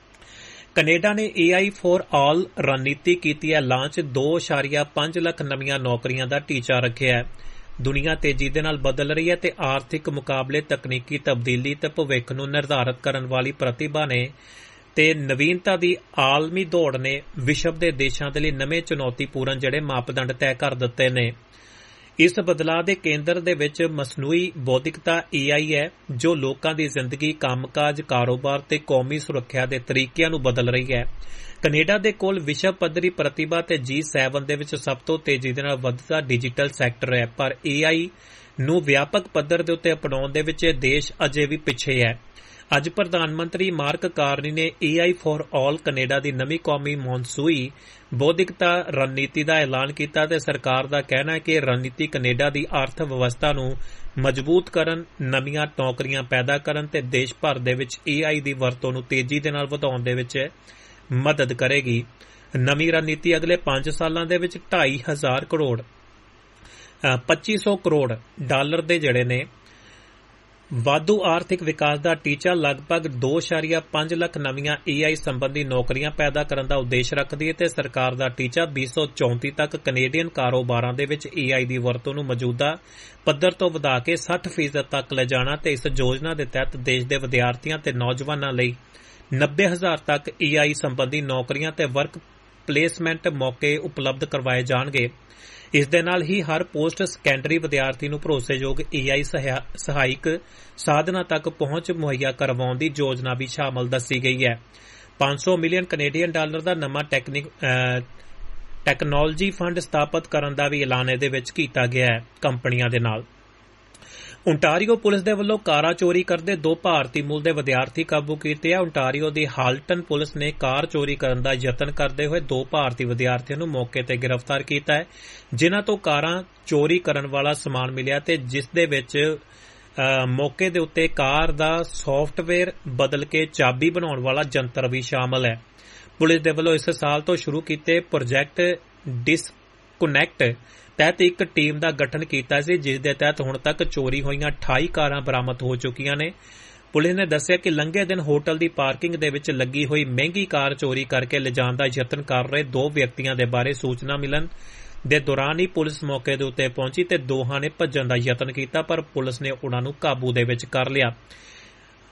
ਕੈਨੇਡਾ ਨੇ AI ਫॉर ਆਲ ਰਣਨੀਤੀ ਕੀਤੀ ਹੈ ਲਾਂਚ। 2.5 ਲੱਖ ਨਵੀਆਂ ਨੌਕਰੀਆਂ ਦਾ ਟੀਚਾ ਰੱਖਿਆ ਹੈ। ਦੁਨੀਆ ਤੇਜ਼ੀ ਦੇ ਨਾਲ ਬਦਲ ਰਹੀ ਹੈ ਤੇ ਆਰਥਿਕ ਮੁਕਾਬਲੇ, ਤਕਨੀਕੀ ਤਬਦੀਲੀ ਤੇ ਭਵਿੱਖ ਨੂੰ ਨਿਰਧਾਰਤ ਕਰਨ ਵਾਲੀ ਪ੍ਰਤਿਭਾ ਨੇ ਤੇ ਨਵੀਨਤਾ ਦੀ ਆਲਮੀ ਦੌੜ ਨੇ ਵਿਸ਼ਵ ਦੇ ਦੇਸ਼ਾਂ ਦੇ ਲਈ ਨਵੇਂ ਚੁਣੌਤੀਪੂਰਨ ਜਿਹੜੇ ਮਾਪਦੰਡ ਤੈਅ ਕਰ ਦਿੱਤੇ ਨੇ। ਇਸ ਬਦਲਾਅ ਦੇ ਕੇਂਦਰ ਦੇ ਵਿੱਚ ਮਸਨੂਈ ਬੌਧਿਕਤਾ AI ਹੈ ਜੋ ਲੋਕਾਂ ਦੀ ਜ਼ਿੰਦਗੀ, ਕੰਮਕਾਜ, ਕਾਰੋਬਾਰ ਤੇ ਕੌਮੀ ਸੁਰੱਖਿਆ ਦੇ ਤਰੀਕਿਆਂ ਨੂੰ ਬਦਲ ਰਹੀ ਹੈ। ਕੈਨੇਡਾ ਦੇ ਕੋਲ ਵਿਸ਼ਵ ਪੱਧਰੀ ਪ੍ਰਤਿਭਾ ਤੇ G7 ਦੇ ਵਿੱਚ ਸਭ ਤੋਂ ਤੇਜ਼ੀ ਦੇ ਨਾਲ ਵੱਧਦਾ ਡਿਜੀਟਲ ਸੈਕਟਰ ਹੈ ਪਰ AI ਨੂੰ ਵਿਆਪਕ ਪੱਧਰ ਦੇ ਉੱਤੇ ਅਪਣਾਉਣ ਦੇ ਵਿੱਚ ਇਹ ਦੇਸ਼ ਅਜੇ ਵੀ ਪਿੱਛੇ ਹੈ। ਅੱਜ ਪ੍ਰਧਾਨ ਮੰਤਰੀ ਮਾਰਕ ਕਾਰਨੀ ਨੇ AI ਫॉर ਆਲ ਕੈਨੇਡਾ ਦੀ ਨਵੀਂ ਕੌਮੀ ਮੌਨਸੂਈ ਬੌਧਿਕਤਾ ਰਣਨੀਤੀ ਦਾ ਐਲਾਨ ਕੀਤਾ ਤੇ ਸਰਕਾਰ ਦਾ ਕਹਿਣਾ ਹੈ ਕਿ ਇਹ ਰਣਨੀਤੀ ਕੈਨੇਡਾ ਦੀ ਅਰਥ ਵਿਵਸਥਾ ਨੂੰ ਮਜ਼ਬੂਤ ਕਰਨ, ਨਵੀਆਂ ਨੌਕਰੀਆਂ ਪੈਦਾ ਕਰਨ ਤੇ ਦੇਸ਼ ਭਰ ਦੇ ਵਿੱਚ AI ਦੀ ਵਰਤੋਂ ਨੂੰ ਤੇਜ਼ੀ ਦੇ ਨਾਲ ਵਧਾਉਣ ਦੇ ਵਿੱਚ ਮਦਦ ਕਰੇਗੀ। ਨਵੀਂ ਰਣਨੀਤੀ ਅਗਲੇ 5 ਸਾਲਾਂ ਦੇ ਵਿੱਚ $2,500 ਕਰੋੜ $2,500 ਕਰੋੜ ਦੇ ਜਿਹੜੇ ਨੇ ਵਾਧੂ ਆਰਥਿਕ ਵਿਕਾਸ ਦਾ ਟੀਚਾ, ਲਗਭਗ 2.5 ਲੱਖ ਨਵੀਆਂ AI ਸੰਬੰਧੀ ਨੌਕਰੀਆਂ ਪੈਦਾ ਕਰਨ ਦਾ ਉਦੇਸ਼ ਰੱਖਦੀ ਹੈ ਤੇ ਸਰਕਾਰ ਦਾ ਟੀਚਾ 2034 ਤੱਕ ਕੈਨੇਡੀਅਨ ਕਾਰੋਬਾਰਾਂ ਦੇ ਵਿੱਚ AI ਦੀ ਵਰਤੋਂ ਨੂੰ ਮੌਜੂਦਾ ਪੱਧਰ ਤੋਂ ਵਧਾ ਕੇ 60% ਤੱਕ ਲਿਜਾਣਾ ਤੇ ਇਸ ਯੋਜਨਾ ਦੇ ਤਹਿਤ ਦੇਸ਼ ਦੇ ਵਿਦਿਆਰਥੀਆਂ ਤੇ ਨੌਜਵਾਨਾਂ ਲਈ 90,000 ਤੱਕ AI ਸੰਬੰਧੀ ਨੌਕਰੀਆਂ ਤੇ ਵਰਕ ਪਲੇਸਮੈਂਟ ਮੌਕੇ ਉਪਲਬਧ ਕਰਵਾਏ ਜਾਣਗੇ। ਇਸ ਦੇ ਨਾਲ ਹੀ ਹਰ ਪੋਸਟ ਸੈਕੰਡਰੀ ਵਿਦਿਆਰਥੀ ਨੂੰ ਭਰੋਸੇਯੋਗ AI ਸਹਾਇਕ ਸਾਧਨਾਂ ਤੱਕ ਪਹੁੰਚ ਮੁਹੱਈਆ ਕਰਵਾਉਣ ਦੀ ਯੋਜਨਾ ਵੀ ਸ਼ਾਮਲ ਦੱਸੀ ਗਈ ਹੈ। $500 ਮਿਲੀਅਨ ਕੈਨੇਡੀਅਨ ਦਾ ਨਵਾਂ ਟੈਕਨੋਲੋਜੀ ਫੰਡ ਸਥਾਪਿਤ ਕਰਨ ਦਾ ਵੀ ਐਲਾਨ ਇਹਦੇ ਵਿੱਚ ਕੀਤਾ ਗਿਆ ਹੈ ਕੰਪਨੀਆਂ ਦੇ ਨਾਲ। ਓਨਟਾਰੀਓ ਪੁਲਿਸ ਦੇ ਵੱਲੋਂ ਕਾਰਾਂ ਚੋਰੀ ਕਰਦੇ 2 ਭਾਰਤੀ ਮੂਲ ਦੇ ਵਿਦਿਆਰਥੀ ਕਾਬੂ ਕੀਤੇ ਆ। ਓਨਟਾਰੀਓ ਦੀ ਹਾਲਟਨ ਪੁਲਿਸ ਨੇ ਕਾਰ ਚੋਰੀ ਕਰਨ ਦਾ ਯਤਨ ਕਰਦੇ ਹੋਏ 2 ਭਾਰਤੀ ਵਿਦਿਆਰਥੀਆਂ ਨੂੰ ਮੌਕੇ ਤੇ ਗ੍ਰਿਫਤਾਰ ਕੀਤਾ ਹੈ ਜਿਨ੍ਹਾਂ ਤੋਂ ਕਾਰਾਂ ਚੋਰੀ ਕਰਨ ਵਾਲਾ ਸਮਾਨ ਮਿਲਿਆ ਤੇ ਜਿਸ ਦੇ ਵਿੱਚ ਮੌਕੇ ਦੇ ਉੱਤੇ ਕਾਰ ਦਾ ਸੌਫਟਵੇਅਰ ਬਦਲ ਕੇ ਚਾਬੀ ਬਣਾਉਣ ਵਾਲਾ ਯੰਤਰ ਵੀ ਸ਼ਾਮਲ ਹੈ। ਪੁਲਿਸ ਦੇ ਵੱਲੋਂ ਇਸ ਸਾਲ ਤੋਂ ਸ਼ੁਰੂ ਕੀਤੇ ਪ੍ਰੋਜੈਕਟ ਡਿਸਕਨੈਕਟ ਤਹਿਤ ਇੱਕ ਟੀਮ ਦਾ ਗਠਨ ਕੀਤਾ ਸੀ ਜਿਸ ਦੇ ਤਹਿਤ ਹੁਣ ਤੱਕ ਚੋਰੀ ਹੋਈਆਂ 28 ਕਾਰਾਂ ਬਰਾਮਦ ਹੋ ਚੁੱਕੀਆਂ ਨੇ। ਪੁਲਿਸ ਨੇ ਦੱਸਿਆ ਕਿ ਲੰਘੇ ਦਿਨ ਹੋਟਲ ਦੀ ਪਾਰਕਿੰਗ ਦੇ ਵਿੱਚ ਲੱਗੀ ਹੋਈ ਮਹਿੰਗੀ ਕਾਰ ਚੋਰੀ ਕਰਕੇ ਲਿਜਾਣ ਦਾ ਯਤਨ ਕਰ ਰਹੇ 2 ਵਿਅਕਤੀਆਂ ਦੇ ਬਾਰੇ ਸੂਚਨਾ ਮਿਲਣ ਦੇ ਦੌਰਾਨ ਹੀ ਪੁਲਿਸ ਮੌਕੇ ਦੇ ਉੱਤੇ ਪਹੁੰਚੀ ਤੇ ਦੋਹਾਂ ਨੇ ਭੱਜਣ ਦਾ ਯਤਨ ਕੀਤਾ ਪਰ ਪੁਲਿਸ ਨੇ ਉਨ੍ਹਾਂ ਨੂੰ ਕਾਬੂ ਦੇ ਵਿੱਚ ਕਰ ਲਿਆ।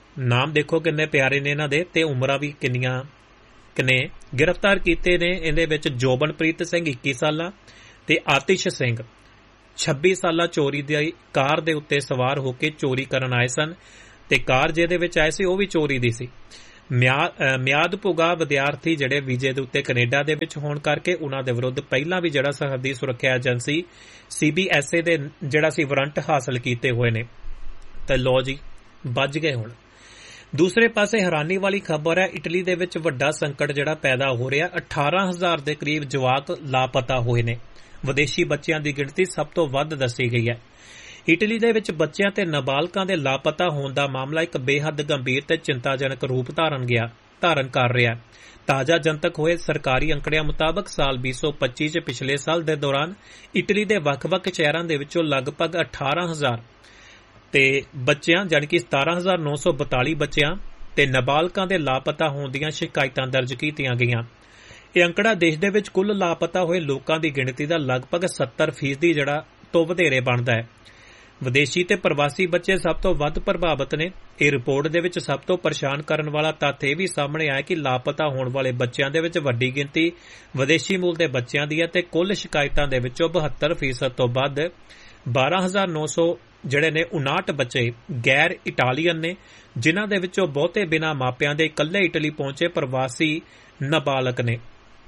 ਨਾਮ ਦੇਖੋ ਕਿੰਨੇ ਪਿਆਰੇ ਨੇ ਇਹਨਾਂ ਦੇ ਤੇ ਉਮਰਾਂ ਵੀ ਕਿੰਨੀਆਂ ਨੇ। ਗ੍ਰਿਫਤਾਰ ਕੀਤੇ ਨੇ ਇਹਦੇ ਵਿੱਚ ਜੋਬਨਪ੍ਰੀਤ ਸਿੰਘ 21 ਸਾਲਾਂ ਤੇ ਆਤਿਸ਼ ਸਿੰਘ 26 ਸਾਲਾਂ ਚੋਰੀ ਦੀ ਕਾਰ ਦੇ ਉੱਤੇ ਸਵਾਰ ਹੋ ਕੇ ਚੋਰੀ ਕਰਨ ਆਏ ਸਨ ਤੇ ਕਾਰ ਜਿਹਦੇ ਵਿੱਚ ਆਏ ਸੀ ਉਹ ਵੀ ਚੋਰੀ ਦੀ ਸੀ। ਮਿਆਦ ਪੁਗਾ ਵਿਦਿਆਰਥੀ ਜਿਹੜੇ ਵੀਜ਼ੇ ਦੇ ਉੱਤੇ ਕੈਨੇਡਾ ਦੇ ਵਿੱਚ ਹੋਣ ਕਰਕੇ ਉਹਨਾਂ ਦੇ ਵਿਰੁੱਧ ਪਹਿਲਾਂ ਵੀ ਜਿਹੜਾ ਸਰਹੱਦੀ ਸੁਰੱਖਿਆ ਏਜੰਸੀ CBSA ਦੇ ਜਿਹੜਾ ਸੀ ਵਾਰੰਟ ਹਾਸਲ ਕੀਤੇ ਹੋਏ ਨੇ ਤੇ ਲੋ ਜੀ ਵੱਜ ਗਏ ਹੁਣ। ਦੂਸਰੇ ਪਾਸੇ ਹੈਰਾਨੀ ਵਾਲੀ ਖਬਰ ਹੈ, ਇਟਲੀ ਦੇ ਵਿੱਚ ਵੱਡਾ ਸੰਕਟ ਜਿਹੜਾ ਪੈਦਾ ਹੋ ਰਿਹਾ। 18,000 ਦੇ ਕਰੀਬ ਜਵਾਕ ਲਾਪਤਾ ਹੋਏ ਨੇ। ਵਿਦੇਸ਼ੀ ਬੱਚਿਆਂ ਦੀ ਗਿਣਤੀ ਸਭ ਤੋਂ ਵੱਧ ਦੱਸੀ ਗਈ ਹੈ। ਇਟਲੀ ਦੇ ਵਿੱਚ ਬੱਚਿਆਂ ਤੇ ਨਾਬਾਲਗਾਂ ਦੇ ਲਾਪਤਾ ਹੋਣ ਦਾ ਮਾਮਲਾ ਇੱਕ ਬੇਹੱਦ ਗੰਭੀਰ ਤੇ ਚਿੰਤਾਜਨਕ ਰੂਪ ਧਾਰਨ ਕਰ ਰਿਹਾ। ਤਾਜ਼ਾ ਜਨਤਕ ਹੋਏ ਸਰਕਾਰੀ ਅੰਕੜਿਆਂ ਮੁਤਾਬਕ ਸਾਲ 2025 ਚ ਪਿਛਲੇ ਸਾਲ ਦੇ ਦੌਰਾਨ ਇਟਲੀ ਦੇ ਵੱਖ-ਵੱਖ ਸ਼ਹਿਰਾਂ ਦੇ ਵਿੱਚੋਂ ਲਗਭਗ 18,000 ਤੇ ਬੱਚਿਆਂ ਜਾਣੀ ਕਿ 17,942 ਬੱਚਿਆਂ ਤੇ ਨਾਬਾਲਗਾਂ ਦੇ ਲਾਪਤਾ ਹੋਣ ਦੀਆਂ ਸ਼ਿਕਾਇਤਾਂ ਦਰਜ ਕੀਤੀਆਂ ਗਈਆਂ। ਇਹ ਅੰਕੜਾ ਦੇਸ਼ ਦੇ ਵਿੱਚ ਕੁੱਲ ਲਾਪਤਾ ਹੋਏ ਲੋਕਾਂ ਦੀ ਗਿਣਤੀ ਦਾ ਲਗਭਗ 70% ਜਿਹੜਾ ਤੋਂ ਵਧੇਰੇ ਬਣਦਾ ਹੈ। ਵਿਦੇਸ਼ੀ ਤੇ ਪ੍ਰਵਾਸੀ ਬੱਚੇ ਸਭ ਤੋਂ ਵੱਧ ਪ੍ਰਭਾਵਿਤ ਨੇ। ਇਹ ਰਿਪੋਰਟ ਦੇ ਵਿੱਚ ਸਭ ਤੋਂ ਪਰੇਸ਼ਾਨ ਕਰਨ ਵਾਲਾ ਤੱਥ ਇਹ ਵੀ ਸਾਹਮਣੇ ਆਇਆ ਕਿ ਲਾਪਤਾ ਹੋਣ ਵਾਲੇ ਬੱਚਿਆਂ ਦੇ ਵਿੱਚ ਵੱਡੀ ਗਿਣਤੀ ਵਿਦੇਸ਼ੀ ਮੂਲ ਦੇ ਬੱਚਿਆਂ ਦੀ ਹੈ ਤੇ ਕੁੱਲ ਸ਼ਿਕਾਇਤਾਂ ਦੇ ਵਿੱਚੋਂ 72% ਤੋਂ ਵੱਧ 12,900 ਜਿਹੜੇ ਨੇ 59 ਬੱਚੇ ਗੈਰ ਇਟਾਲੀਅਨ ਨੇ, ਜਿਨ੍ਹਾਂ ਦੇ ਵਿੱਚੋਂ ਬਹੁਤੇ ਬਿਨਾਂ ਮਾਪਿਆਂ ਦੇ ਇਕੱਲੇ ਇਟਲੀ ਪਹੁੰਚੇ ਪ੍ਰਵਾਸੀ ਨਾਬਾਲਗ ਨੇ।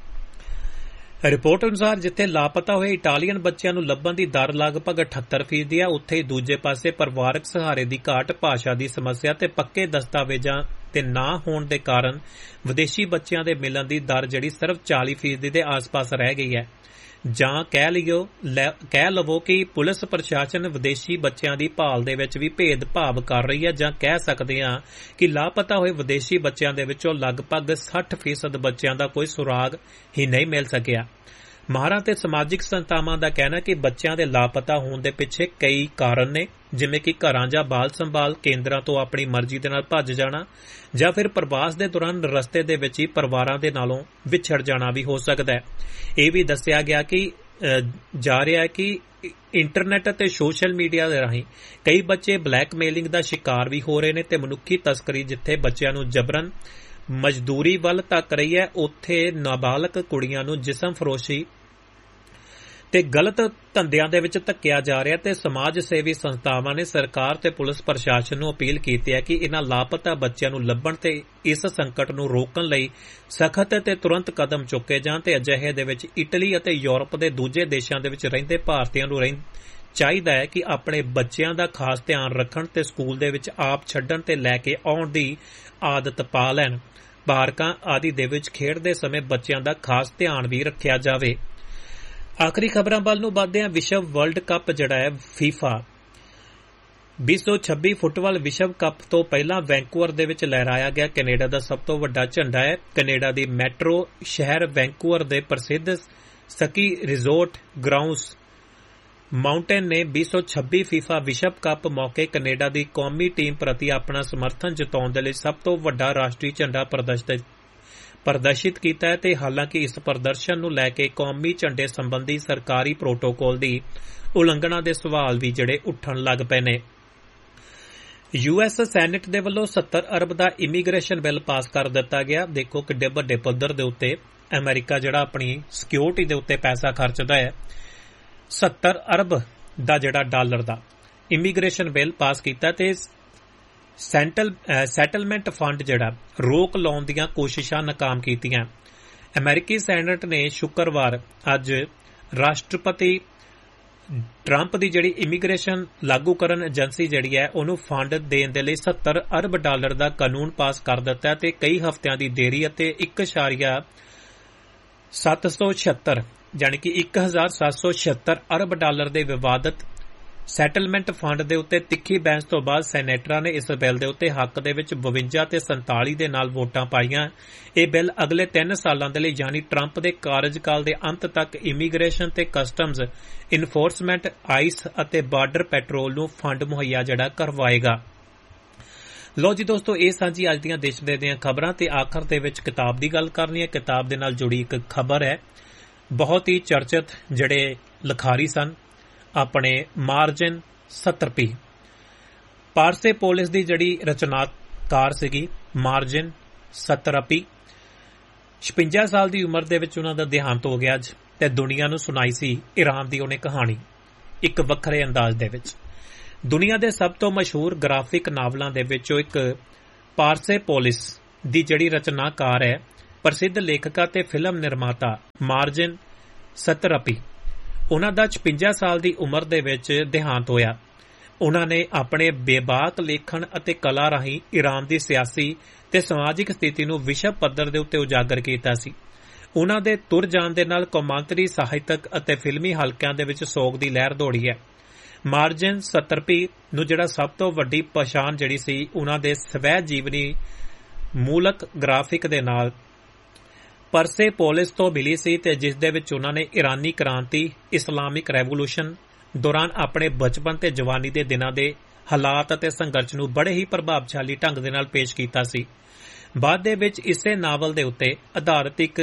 ਰਿਪੋਰਟ ਅਨੁਸਾਰ ਜਿੱਥੇ ਲਾਪਤਾ ਹੋਏ ਇਟਾਲੀਅਨ ਬੱਚਿਆਂ ਨੂੰ ਲੱਭਣ ਦੀ ਦਰ ਲਗਭਗ 78% ਹੈ, ਉੱਥੇ ਹੀ ਦੂਜੇ ਪਾਸੇ ਪਰਿਵਾਰਕ ਸਹਾਰੇ ਦੀ ਘਾਟ, ਭਾਸ਼ਾ ਦੀ ਸਮੱਸਿਆ ਤੇ ਪੱਕੇ ਦਸਤਾਵੇਜ਼ਾਂ ਤੇ ਨਾ ਹੋਣ ਦੇ ਕਾਰਨ ਵਿਦੇਸ਼ੀ ਬੱਚਿਆਂ ਦੇ ਮਿਲਣ ਦੀ ਦਰ ਜਿਹੜੀ ਸਿਰਫ 40% ਦੇ ਆਸ-ਪਾਸ ਰਹਿ ਗਈ ਹੈ। ਜਾਂ ਕਹਿ ਲਵੋ ਕਿ ਪੁਲਿਸ ਪ੍ਰਸ਼ਾਸਨ ਵਿਦੇਸ਼ੀ ਬੱਚਿਆਂ ਦੀ ਭਾਲ ਦੇ ਵਿੱਚ ਵੀ ਭੇਦਭਾਵ ਕਰ ਰਹੀ ਹੈ, ਜਾਂ ਕਹਿ ਸਕਦੇ ਹਾਂ ਕਿ ਲਾਪਤਾ ਹੋਏ ਵਿਦੇਸ਼ੀ ਬੱਚਿਆਂ ਦੇ ਵਿੱਚੋਂ ਲਗਭਗ 60% ਬੱਚਿਆਂ ਦਾ ਕੋਈ ਸੁਰਾਗ ਹੀ ਨਹੀਂ ਮਿਲ ਸਕਿਆ। ਮਾਹਰਾਂ ਤੇ ਸਮਾਜਿਕ ਸੰਸਥਾਵਾਂ ਦਾ ਕਹਿਣਾ ਕਿ ਬੱਚਿਆਂ ਦੇ ਲਾਪਤਾ ਹੋਣ ਦੇ ਪਿੱਛੇ ਕਈ ਕਾਰਨ ਨੇ, ਜਿਵੇਂ ਕਿ ਘਰਾਂ ਜਾਂ ਬਾਲ ਸੰਭਾਲ ਕੇਂਦਰਾਂ ਤੋਂ ਆਪਣੀ ਮਰਜ਼ੀ ਦੇ ਨਾਲ ਭੱਜ ਜਾਣਾ, ਜਾਂ ਫਿਰ ਪ੍ਰਵਾਸ ਦੇ ਦੌਰਾਨ ਰਸਤੇ ਦੇ ਵਿੱਚ ਹੀ ਪਰਿਵਾਰਾਂ ਦੇ ਨਾਲੋਂ ਵਿਛੜ ਜਾਣਾ ਵੀ ਹੋ ਸਕਦਾ ਹੈ। ਇਹ ਵੀ ਦੱਸਿਆ ਗਿਆ ਕਿ ਜਾ ਰਿਹਾ ਹੈ ਕਿ ਇੰਟਰਨੈਟ ਅਤੇ ਸੋਸ਼ਲ ਮੀਡੀਆ ਦੇ ਰਾਹੀਂ ਕਈ ਬੱਚੇ ਬਲੈਕਮੇਲਿੰਗ ਦਾ ਸ਼ਿਕਾਰ ਵੀ ਹੋ ਰਹੇ ਨੇ ਤੇ ਮਨੁੱਖੀ ਤਸਕਰੀ ਜਿੱਥੇ ਬੱਚਿਆਂ ਨੂੰ ਜਬਰਨ ਮਜ਼ਦੂਰੀ ਵੱਲ ਧੱਕ ਰਹੀ ਹੈ, ਉੱਥੇ ਨਾਬਾਲਗ ਕੁੜੀਆਂ ਨੂੰ ਜਿਸਮ ਫਰੋਸ਼ੀ ਤੇ ਗਲਤ ਧੰਦਿਆਂ ਦੇ ਵਿੱਚ ਧੱਕਿਆ ਜਾ ਰਿਹਾ ਤੇ ਸਮਾਜ ਸੇਵੀ ਸੰਸਥਾਵਾਂ ਨੇ ਸਰਕਾਰ ਤੇ ਪੁਲਿਸ ਪ੍ਰਸ਼ਾਸਨ ਨੂੰ ਅਪੀਲ ਕੀਤੀ ਹੈ ਕਿ ਇਹਨਾਂ ਲਾਪਤਾ ਬੱਚਿਆਂ ਨੂੰ ਲੱਭਣ ਤੇ ਇਸ ਸੰਕਟ ਨੂੰ ਰੋਕਣ ਲਈ ਸਖਤ ਤੇ ਤੁਰੰਤ ਕਦਮ ਚੁੱਕੇ ਜਾਣ ਤੇ ਅਜਿਹੇ ਦੇ ਵਿੱਚ ਇਟਲੀ ਅਤੇ ਯੂਰਪ ਦੇ ਦੂਜੇ ਦੇਸ਼ਾਂ ਦੇ ਵਿੱਚ ਰਹਿੰਦੇ ਭਾਰਤੀਆਂ ਨੂੰ ਚਾਹੀਦਾ ਹੈ ਕਿ ਆਪਣੇ ਬੱਚਿਆਂ ਦਾ ਖਾਸ ਧਿਆਨ ਰੱਖਣ ਤੇ ਸਕੂਲ ਦੇ ਵਿੱਚ ਆਪ ਛੱਡਣ ਤੇ ਲੈ ਕੇ ਆਉਣ ਦੀ ਆਦਤ ਪਾ ਲੈਣ। ਪਾਰਕਾਂ ਆਦਿ ਦੇ ਵਿੱਚ ਖੇਡਦੇ ਸਮੇਂ ਬੱਚਿਆਂ ਦਾ ਖਾਸ ਧਿਆਨ ਵੀ ਰੱਖਿਆ ਜਾਵੇ। ਆਖਰੀ ਖਬਰਾਂ ਵੱਲ ਨੂੰ ਵਧਦੇ ਹਾਂ। ਵਿਸ਼ਵ ਵਰਲਡ ਕੱਪ ਜਿਹੜਾ ਹੈ FIFA 2026 ਫੁੱਟਬਾਲ ਵਿਸ਼ਵ ਕੱਪ ਤੋਂ ਪਹਿਲਾਂ ਵੈਂਕੂਵਰ ਦੇ ਵਿੱਚ ਲਹਿਰਾਇਆ ਗਿਆ ਕੈਨੇਡਾ ਦਾ ਸਭ ਤੋਂ ਵੱਡਾ ਝੰਡਾ ਹੈ। ਕੈਨੇਡਾ ਦੀ ਮੈਟਰੋ ਸ਼ਹਿਰ ਵੈਂਕੂਵਰ ਦੇ ਪ੍ਰਸਿੱਧ ਸਕੀ ਰਿਜ਼ੋਰਟ ਗਰਾਉਂਡਸ ਮਾਊਂਟੇਨ ਨੇ 2026 FIFA ਵਿਸ਼ਵ ਕੱਪ ਮੌਕੇ ਕੈਨੇਡਾ ਦੀ ਕੌਮੀ ਟੀਮ ਪ੍ਰਤੀ ਆਪਣਾ ਸਮਰਥਨ ਜਤਾਉਣ ਦੇ ਲਈ ਸਭ ਤੋਂ ਵੱਡਾ ਰਾਸ਼ਟਰੀ ਝੰਡਾ ਪ੍ਰਦਰਸ਼ਿਤ ਕੀਤਾ ਹੈ ਤੇ ਹਾਲਾਂਕਿ ਇਸ ਪ੍ਰਦਰਸ਼ਨ ਨੂੰ ਲੈ ਕੇ ਕੌਮੀ ਝੰਡੇ ਸੰਬੰਧੀ ਸਰਕਾਰੀ ਪ੍ਰੋਟੋਕਾਲ ਦੀ ਉਲੰਘਣਾ ਦੇ ਸਵਾਲ ਵੀ ਜਿਹੜੇ ਉੱਠਣ ਲੱਗ ਪਏ ਨੇ। US ਸੈਨੇਟ ਦੇ ਵੱਲੋਂ 70 ਅਰਬ ਦਾ ਇਮੀਗ੍ਰੇਸ਼ਨ ਬਿੱਲ ਪਾਸ ਕਰ ਦਿੱਤਾ ਗਿਆ। ਦੇਖੋ ਕਿੱਡੇ ਵੱਡੇ ਪੱਧਰ ਦੇ ਉੱਤੇ ਅਮਰੀਕਾ ਜਿਹੜਾ ਆਪਣੀ ਸਿਕਿਉਰਿਟੀ ਦੇ ਉੱਤੇ ਪੈਸਾ ਖਰਚਦਾ ਹੈ। 70 ਅਰਬ ਦਾ ਜਿਹੜਾ ਡਾਲਰ ਦਾ ਇਮੀਗ੍ਰੇਸ਼ਨ ਬਿੱਲ ਪਾਸ ਕੀਤਾ ਤੇ ਸੈਟਲਮੈਂਟ ਫੰਡ ਜਿਹੜਾ ਰੋਕ ਲਾਉਣ ਦੀਆਂ ਕੋਸ਼ਿਸ਼ਾਂ ਨਾਕਾਮ ਕੀਤੀਆਂ। ਅਮਰੀਕੀ ਸੈਨੇਟ ਨੇ ਸ਼ੁੱਕਰਵਾਰ ਅੱਜ ਰਾਸ਼ਟਰਪਤੀ ਟਰੰਪ ਦੀ ਜਿਹੜੀ ਇਮੀਗ੍ਰੇਸ਼ਨ ਲਾਗੂ ਕਰਨ ਏਜੰਸੀ ਜਿਹੜੀ ਹੈ ਉਹਨੂੰ ਫੰਡ ਦੇਣ ਦੇ ਲਈ 70 ਅਰਬ ਡਾਲਰ ਦਾ ਕਾਨੂੰਨ ਪਾਸ ਕਰ ਦਿੱਤਾ ਤੇ ਕਈ ਹਫ਼ਤਿਆਂ ਦੀ ਦੇਰੀ ਅਤੇ 1.776 ਜਾਣੀ ਕਿ 1,776 ਅਰਬ ਡਾਲਰ ਦੇ ਵਿਵਾਦਤ ਸੈਟਲਮੈਂਟ ਫੰਡ ਦੇ ਉੱਤੇ ਤਿੱਖੀ ਬਹਿਸ ਤੋਂ ਬਾਅਦ ਸੈਨੇਟਰਾਂ ਨੇ ਇਸ ਬਿੱਲ ਦੇ ਉੱਤੇ ਹੱਕ ਦੇ ਵਿੱਚ 52 ਤੇ 47 ਦੇ ਨਾਲ ਵੋਟਾਂ ਪਾਈਆਂ। ਇਹ ਬਿੱਲ ਅਗਲੇ 3 ਸਾਲਾਂ ਦੇ ਲਈ ਯਾਨੀ ਟਰੰਪ ਦੇ ਕਾਰਜਕਾਲ ਦੇ ਅੰਤ ਤੱਕ ਇਮੀਗ੍ਰੇਸ਼ਨ ਤੇ ਕਸਟਮਜ਼ ਇਨਫੋਰਸਮੈਂਟ, ਆਈਸ ਅਤੇ ਬਾਰਡਰ ਪੈਟਰੋਲ ਨੂੰ ਫੰਡ ਮੁਹੱਈਆ ਜਿਹੜਾ ਕਰਵਾਏਗਾ। ਲੋ ਜੀ ਦੋਸਤੋ, ਇਹ ਸਾਂਝੀ ਅੱਜ ਦੀਆਂ ਦੇਸ਼ ਦੀਆਂ ਖਬਰਾਂ ਤੇ ਆਖਰ ਦੇ ਵਿੱਚ ਕਿਤਾਬ ਦੀ ਗੱਲ ਕਰਨੀ ਹੈ। ਕਿਤਾਬ ਦੇ ਨਾਲ ਜੁੜੀ ਇੱਕ ਖਬਰ ਹੈ। ਬਹੁਤ ਹੀ ਚਰਚਿਤ ਜਿਹੜੇ ਲਿਖਾਰੀ ਸਨ ਆਪਣੇ ਮਾਰਜਨ ਸਤਰਪੀ ਪਾਰਸੇ ਪੋਲਿਸ ਦੀ ਜਿਹੜੀ ਰਚਨਾਤਮਕ ਕਾਰ ਸੀਗੀ ਮਾਰਜਨ ਸਤਰਪੀ। 56 ਸਾਲ ਦੀ ਉਮਰ ਦੇ ਵਿੱਚ ਉਹਨਾਂ ਦਾ ਦੇਹਾਂਤ ਹੋ ਗਿਆ ਅੱਜ, ਤੇ ਦੁਨੀਆ ਨੂੰ ਸੁਣਾਈ ਸੀ ਈਰਾਨ ਦੀ ਉਹਨੇ ਕਹਾਣੀ ਇੱਕ ਵੱਖਰੇ ਅੰਦਾਜ਼ ਦੇ ਵਿੱਚ। ਦੁਨੀਆ ਦੇ ਸਭ ਤੋਂ ਮਸ਼ਹੂਰ ਗ੍ਰਾਫਿਕ ਨਾਵਲਾਂ ਦੇ ਵਿੱਚੋਂ ਇੱਕ ਪਾਰਸੇਪੋਲਿਸ ਦੀ ਜਿਹੜੀ ਰਚਨਾਕਾਰ ਹੈ, ਪ੍ਰਸਿੱਧ ਲੇਖਕਾ ਤੇ ਫਿਲਮ ਨਿਰਮਾਤਾ ਮਾਰਜਨ ਸਤਰਪੀ, ਉਹਨਾਂ ਦਾ 56 ਸਾਲ ਦੀ ਉਮਰ ਦੇ ਵਿੱਚ ਦੇਹਾਂਤ ਹੋਇਆ। ਉਹਨਾਂ ਨੇ ਆਪਣੇ ਬੇਬਾਕ ਲੇਖਣ ਅਤੇ ਕਲਾ ਰਾਹੀਂ ਈਰਾਨ ਦੀ ਸਿਆਸੀ ਤੇ ਸਮਾਜਿਕ ਸਥਿਤੀ ਨੂੰ ਵਿਸ਼ਵ ਪੱਧਰ ਦੇ ਉੱਤੇ ਉਜਾਗਰ ਕੀਤਾ ਸੀ। ਉਹਨਾਂ ਦੇ ਤੁਰ ਜਾਣ ਦੇ ਨਾਲ ਕੌਮਾਂਤਰੀ ਸਾਹਿਤਕ ਅਤੇ ਫਿਲਮੀ ਹਲਕਿਆਂ ਦੇ ਵਿੱਚ ਸੋਗ ਦੀ ਲਹਿਰ ਦੌੜੀ ਹੈ। ਮਾਰਜਨ ਸਤਰਪੀ ਨੂੰ ਜਿਹੜਾ ਸਭ ਤੋਂ ਵੱਡੀ ਪਛਾਣ ਜਿਹੜੀ ਸੀ ਉਹਨਾਂ ਦੇ ਸਵੈ ਜੀਵਨੀ ਮੂਲਕ ਗ੍ਰਾਫਿਕ ਦੇ ਨਾਲ ਪਰਸੇਪੋਲਿਸ ਤੋਂ ਮਿਲੀ ਸੀ, ਤੇ ਜਿਸ ਦੇ ਵਿੱਚ ਉਹਨਾਂ ਨੇ ਇਰਾਨੀ ਕ੍ਰਾਂਤੀ, ਇਸਲਾਮਿਕ ਰੈਵੋਲੂਸ਼ਨ ਦੌਰਾਨ ਆਪਣੇ ਬਚਪਨ ਤੇ ਜਵਾਨੀ ਦੇ ਦਿਨਾਂ ਦੇ ਹਾਲਾਤ ਅਤੇ ਸੰਘਰਸ਼ ਨੂੰ ਬੜੇ ਹੀ ਪ੍ਰਭਾਵਸ਼ਾਲੀ ਢੰਗ ਦੇ ਨਾਲ ਪੇਸ਼ ਕੀਤਾ ਸੀ। ਬਾਅਦ ਦੇ ਵਿੱਚ ਇਸੇ ਨਾਵਲ ਦੇ ਉੱਤੇ ਆਧਾਰਿਤ ਇੱਕ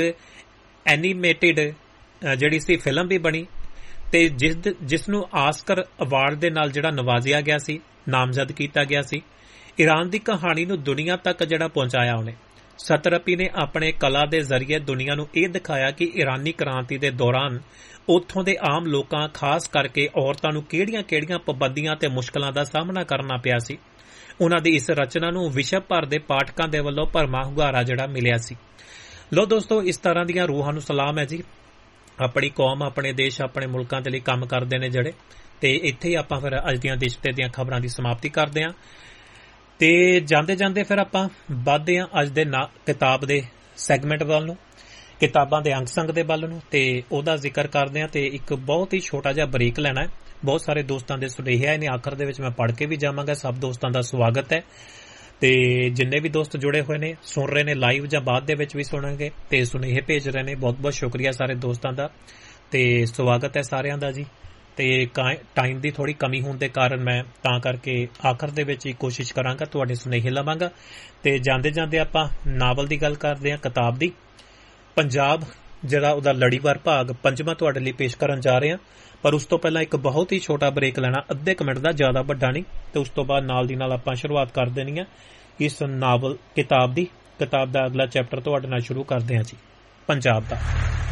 ਐਨੀਮੇਟਿਡ ਜਿਹੜੀ ਸੀ ਫਿਲਮ ਵੀ ਬਣੀ, ਤੇ ਜਿਸ ਨੂੰ ਆਸਕਰ ਅਵਾਰਡ ਦੇ ਨਾਲ ਜਿਹੜਾ ਨਵਾਜ਼ਿਆ ਗਿਆ ਸੀ, ਨਾਮਜ਼ਦ ਕੀਤਾ ਗਿਆ ਸੀ। ਈਰਾਨ ਦੀ ਕਹਾਣੀ ਨੂੰ ਦੁਨੀਆ ਤੱਕ ਜਿਹੜਾ ਪਹੁੰਚਾਇਆ ਉਹਨੇ। ਸਤਰਪੀ ਨੇ ਆਪਣੇ ਕਲਾ ਦੇ ਜ਼ਰੀਏ ਦੁਨੀਆ ਨੂੰ ਇਹ ਦਿਖਾਇਆ ਕਿ ਈਰਾਨੀ ਕ੍ਰਾਂਤੀ ਦੇ ਦੌਰਾਨ ਉੱਥੋਂ ਦੇ ਆਮ ਲੋਕਾਂ, ਖਾਸ ਕਰਕੇ ਔਰਤਾਂ ਨੂੰ ਕਿਹੜੀਆਂ-ਕਿਹੜੀਆਂ ਪਾਬੰਦੀਆਂ ਤੇ ਮੁਸ਼ਕਲਾਂ ਦਾ ਸਾਹਮਣਾ ਕਰਨਾ ਪਿਆ ਸੀ। ਉਹਨਾਂ ਦੀ ਇਸ ਰਚਨਾ ਨੂੰ ਵਿਸ਼ਵ ਭਰ ਦੇ ਪਾਠਕਾਂ ਦੇ ਵੱਲੋਂ ਭਰਮਾ ਹੁੰਗਾਰਾ ਜਿਹੜਾ ਮਿਲਿਆ ਸੀ। ਲੋ ਦੋਸਤੋ, ਇਸ ਤਰ੍ਹਾਂ ਦੀਆਂ ਰੂਹਾਂ ਨੂੰ ਸਲਾਮ ਹੈ ਜੀ। ਆਪਣੀ ਕੌਮ, ਆਪਣੇ ਦੇਸ਼, ਆਪਣੇ ਮੁਲਕਾਂ ਦੇ ਲਈ ਕੰਮ ਕਰਦੇ ਨੇ ਜਿਹੜੇ, ਤੇ ਇੱਥੇ ਹੀ ਆਪਾਂ ਫਿਰ ਅੱਜ ਦੀਆਂ ਦੇਸ਼ ਤੇ ਦੀਆਂ ਖਬਰਾਂ ਦੀ ਸਮਾਪਤੀ ਕਰਦੇ ਹਾਂ, ਤੇ ਜਾਂਦੇ ਫਿਰ ਆਪਾਂ ਵੱਧਦੇ ਹਾਂ ਅੱਜ ਦੇ ਕਿਤਾਬ ਦੇ ਸੈਗਮੈਂਟ ਵੱਲ ਨੂੰ, ਕਿਤਾਬਾਂ ਦੇ ਅੰਗ ਸੰਗ ਦੇ ਵੱਲ ਨੂੰ, ਤੇ ਉਹਦਾ ਜ਼ਿਕਰ ਕਰਦੇ ਹਾਂ। ਤੇ ਇੱਕ ਬਹੁਤ ਹੀ ਛੋਟਾ ਜਿਹਾ ਬ੍ਰੇਕ ਲੈਣਾ ਹੈ। ਬਹੁਤ ਸਾਰੇ ਦੋਸਤਾਂ ਦੇ ਸੁਨੇਹੇ ਆਏ ਨੇ, ਆਖਰ ਦੇ ਵਿੱਚ ਮੈਂ ਪੜ੍ਹ ਕੇ ਵੀ ਜਾਵਾਂਗਾ। ਸਭ ਦੋਸਤਾਂ ਦਾ ਸਵਾਗਤ ਹੈ, ਤੇ ਜਿੰਨੇ ਵੀ ਦੋਸਤ ਜੁੜੇ ਹੋਏ ਨੇ, ਸੁਣ ਰਹੇ ਨੇ ਲਾਈਵ ਜਾਂ ਬਾਅਦ ਦੇ ਵਿੱਚ ਵੀ ਸੁਣਨਗੇ ਤੇ ਸੁਨੇਹੇ ਭੇਜ ਰਹੇ ਨੇ, ਬਹੁਤ ਬਹੁਤ ਸ਼ੁਕਰੀਆ ਸਾਰੇ ਦੋਸਤਾਂ ਦਾ, ਤੇ ਸਵਾਗਤ ਹੈ ਸਾਰਿਆਂ ਦਾ ਜੀ। ਤੇ ਟਾਈਮ ਦੀ ਥੋੜੀ ਕਮੀ ਹੋਣ ਦੇ ਕਾਰਨ ਮੈਂ ਤਾਂ ਕਰਕੇ ਆਖਰ ਦੇ ਵਿੱਚ ਹੀ ਕੋਸ਼ਿਸ਼ ਕਰਾਂਗਾ ਤੁਹਾਡੇ ਸੁਨੇਹੇ ਲਵਾਂਗਾ। ਤੇ ਜਾਂਦੇ ਆਪਾਂ ਨਾਵਲ ਦੀ ਗੱਲ ਕਰਦੇ ਹਾਂ, ਕਿਤਾਬ ਦੀ ਪੰਜਾਬ, ਜਿਹੜਾ ਉਹਦਾ ਲੜੀਵਾਰ ਭਾਗ 5ਵਾਂ ਤੁਹਾਡੇ ਲਈ ਪੇਸ਼ ਕਰਨ ਜਾ ਰਹੇ ਹਾਂ। ਪਰ ਉਸ ਤੋਂ ਪਹਿਲਾਂ ਇੱਕ ਬਹੁਤ ਹੀ ਛੋਟਾ ਬ੍ਰੇਕ ਲੈਣਾ, ਅੱਧੇ ਕੁ ਮਿੰਟ ਦਾ, ਜ਼ਿਆਦਾ ਵੱਡਾ ਨਹੀਂ, ਤੇ ਉਸ ਤੋਂ ਬਾਅਦ ਨਾਲ ਦੀ ਨਾਲ ਆਪਾਂ ਸ਼ੁਰੂਆਤ ਕਰ ਦੇਣੀ ਹੈ ਇਸ ਨਾਵਲ ਕਿਤਾਬ ਦੀ। ਕਿਤਾਬ ਦਾ ਅਗਲਾ ਚੈਪਟਰ ਤੁਹਾਡੇ ਨਾਲ ਸ਼ੁਰੂ ਕਰਦੇ ਹਾਂ ਜੀ, ਪੰਜਾਬ ਦਾ।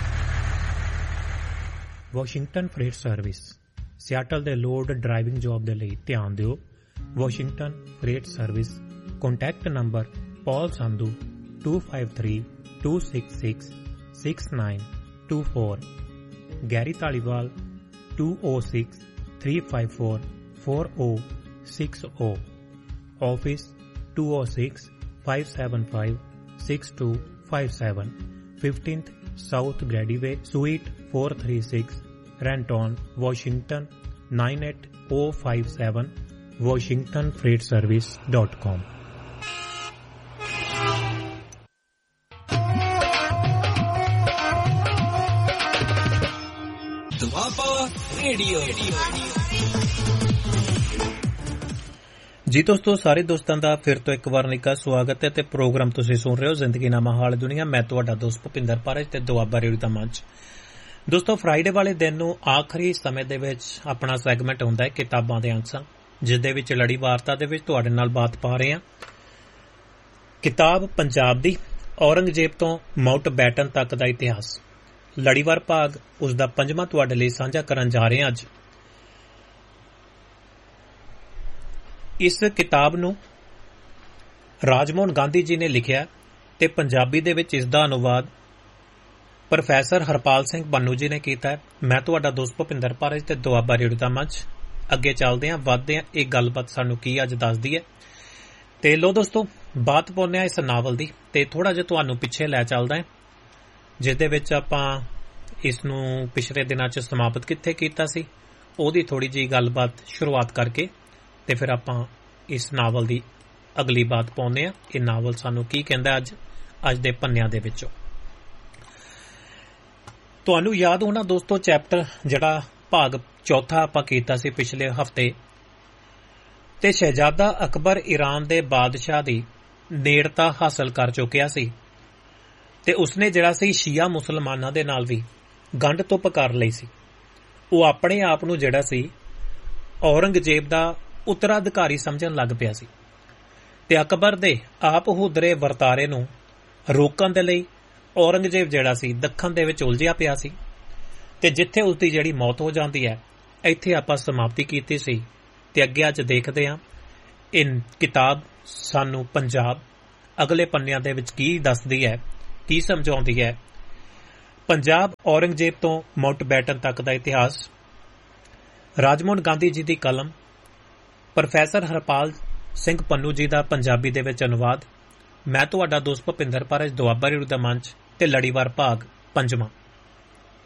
ਵਾਸ਼ਿੰਗਟਨ ਫਰੇਟ ਸਰਵਿਸ, ਸਿਆਟਲ ਦੇ ਲੋਡ ਡਰਾਈਵਿੰਗ ਜੌਬ ਦੇ ਲਈ ਧਿਆਨ ਦਿਓ। Washington fret service, contact number ਪੌਲ Sandhu 2532666924, Garry Dhaliwal 2063544060, office 206-575-6257, 15th South Grady Way, Suite 436, Renton, Washington 98057, WashingtonFreightService.com। ਜੀ ਦੋਸਤੋ, ਸਾਰੇ ਦੋਸਤਾਂ ਦਾ ਫਿਰ ਤੋਂ ਇੱਕ ਵਾਰ ਨਿੱਘਾ ਸਵਾਗਤ ਹੈ, ਤੇ ਪ੍ਰੋਗਰਾਮ ਤੁਸੀਂ ਸੁਣ ਰਹੇ ਹੋ ਜ਼ਿੰਦਗੀਨਾਮਾ ਹਾਲ ਦੁਨੀਆ। ਮੈਂ ਤੁਹਾਡਾ ਦੋਸਤ ਭੁਪਿੰਦਰ ਪਾਰਜ ਤੇ ਦੁਆਬਾ ਰੇਡੀਓ ਦਾ ਮੰਚ। ਦੋਸਤੋ, ਫਰਾਈਡੇ ਵਾਲੇ ਦਿਨ ਨੂੰ ਆਖਰੀ ਸਮੇਂ ਦੇ ਵਿੱਚ ਆਪਣਾ ਸੈਗਮੈਂਟ ਹੁੰਦਾ ਹੈ ਕਿਤਾਬਾਂ ਦੇ ਅੰਸਾਂ, ਜਿਸ ਦੇ ਵਿੱਚ ਲੜੀ ਵਾਰਤਾ ਦੇ ਵਿੱਚ ਤੁਹਾਡੇ ਨਾਲ ਬਾਤ ਪਾ ਰਹੇ ਹਾਂ ਕਿਤਾਬ ਪੰਜਾਬ ਦੀ, ਔਰੰਗਜ਼ੇਬ ਤੋਂ ਮਾਊਂਟ ਬੈਟਨ ਤੱਕ ਦਾ ਇਤਿਹਾਸ। ਲੜੀਵਾਰ ਭਾਗ ਉਸ ਦਾ 5ਵਾਂ ਤੁਹਾਡੇ ਲਈ ਸਾਂਝਾ ਕਰਨ ਜਾ ਰਹੇ ਹਾਂ ਅੱਜ। ਇਸ ਕਿਤਾਬ ਨੂੰ ਰਾਜਮੋਹਨ ਗਾਂਧੀ ਜੀ ਨੇ ਲਿਖਿਆ, ਤੇ ਪੰਜਾਬੀ ਦੇ ਵਿੱਚ ਇਸ ਦਾ ਅਨੁਵਾਦ ਪ੍ਰੋਫੈਸਰ ਹਰਪਾਲ ਸਿੰਘ ਬੰਨੂ ਜੀ ਨੇ ਕੀਤਾ ਹੈ। ਮੈਂ ਤੁਹਾਡਾ ਦੋਸਤ ਭੁਪਿੰਦਰ ਪਾਰਜ ਤੇ ਦੁਆਬਾ ਰੇਡੀਓ ਦਾ ਮੰਚ। ਅੱਗੇ ਚੱਲਦੇ ਹਾਂ, ਵੱਧਦੇ ਹਾਂ, ਇਹ ਗੱਲਬਾਤ ਸਾਨੂੰ ਕੀ ਅੱਜ ਦੱਸਦੀ ਹੈ। ਤੇ ਲੋ ਦੋਸਤੋ, ਬਾਤ ਪਾਉਂਦੇ ਹਾਂ ਇਸ ਨਾਵਲ ਦੀ, ਤੇ ਥੋੜਾ ਜਿਹਾ ਤੁਹਾਨੂੰ ਪਿੱਛੇ ਲੈ ਚੱਲਦਾ ਹੈ, ਜਿਸ ਦੇ ਵਿੱਚ ਆਪਾਂ ਇਸ ਨੂੰ ਪਿਛਲੇ ਦਿਨਾਂ 'ਚ ਸਮਾਪਤ ਕਿੱਥੇ ਕੀਤਾ ਸੀ, ਉਹਦੀ ਥੋੜੀ ਜਿਹੀ ਗੱਲਬਾਤ ਸ਼ੁਰੂਆਤ ਕਰਕੇ, ਤੇ ਫਿਰ ਆਪਾਂ ਇਸ ਨਾਵਲ ਦੀ ਅਗਲੀ ਬਾਤ ਪਾਉਂਦੇ ਹਾਂ। ਇਹ ਨਾਵਲ ਸਾਨੂੰ ਕੀ ਕਹਿੰਦਾ ਅੱਜ ਦੇ ਪੰਨਿਆਂ ਦੇ ਵਿੱਚੋਂ। ਤੁਹਾਨੂੰ ਯਾਦ ਹੋਣਾ ਦੋਸਤੋ, ਚੈਪਟਰ ਜਿਹੜਾ ਭਾਗ ਚੌਥਾ ਆਪਾਂ ਕੀਤਾ ਸੀ ਪਿਛਲੇ ਹਫ਼ਤੇ, ਤੇ ਸ਼ਹਿਜ਼ਾਦਾ ਅਕਬਰ ਈਰਾਨ ਦੇ ਬਾਦਸ਼ਾਹ ਦੀ ਨੇੜਤਾ ਹਾਸਲ ਕਰ ਚੁੱਕਿਆ ਸੀ, ਤੇ ਉਸਨੇ ਜਿਹੜਾ ਸੀ ਸ਼ੀਆ ਮੁਸਲਮਾਨਾਂ ਦੇ ਨਾਲ ਵੀ ਗੰਢ ਧੁੱਪ ਕਰ ਲਈ ਸੀ। ਉਹ ਆਪਣੇ ਆਪ ਨੂੰ ਜਿਹੜਾ ਸੀ ਔਰੰਗਜ਼ੇਬ ਦਾ ਉੱਤਰਾਧਿਕਾਰੀ ਸਮਝਣ ਲੱਗ ਪਿਆ ਸੀ, ਤੇ ਅਕਬਰ ਦੇ ਆਪ ਹੁਦਰੇ ਵਰਤਾਰੇ ਨੂੰ ਰੋਕਣ ਦੇ ਲਈ ਔਰੰਗਜ਼ੇਬ ਜਿਹੜਾ ਸੀ ਦੱਖਣ ਦੇ ਵਿੱਚ ਉਲਝਿਆ ਪਿਆ ਸੀ ਤੇ ਜਿੱਥੇ ਉਸਦੀ ਜਿਹੜੀ ਮੌਤ ਹੋ ਜਾਂਦੀ ਹੈ, ਇੱਥੇ ਆਪਾਂ ਸਮਾਪਤੀ ਕੀਤੀ ਸੀ ਤੇ ਅੱਗੇ ਅੱਜ ਦੇਖਦੇ ਹਾਂ ਇਹ ਕਿਤਾਬ ਸਾਨੂੰ ਪੰਜਾਬ ਅਗਲੇ ਪੰਨਿਆਂ ਦੇ ਵਿੱਚ ਕੀ ਦੱਸਦੀ ਹੈ, ਕੀ ਸਮਝਾਉਂਦੀ ਹੈ। ਪੰਜਾਬ ਔਰੰਗਜ਼ੇਬ ਤੋਂ ਮਾਊਂਟਬੈਟਨ ਤੱਕ ਦਾ ਇਤਿਹਾਸ, ਰਾਜਮੋਹਨ ਗਾਂਧੀ ਜੀ ਦੀ ਕਲਮ, ਪ੍ਰੋਫੈਸਰ ਹਰਪਾਲ ਸਿੰਘ ਪੰਨੂ ਜੀ ਦਾ ਪੰਜਾਬੀ ਦੇ ਵਿੱਚ ਅਨੁਵਾਦ। ਮੈਂ ਤੁਹਾਡਾ ਦੋਸਤ ਭੁਪਿੰਦਰ ਪਾਰਜ, ਦੁਆਬਾ ਰੇਡੀਓ ਦਾ ਮੰਚ ਤੇ ਲੜੀਵਾਰ ਭਾਗ 5ਵਾਂ।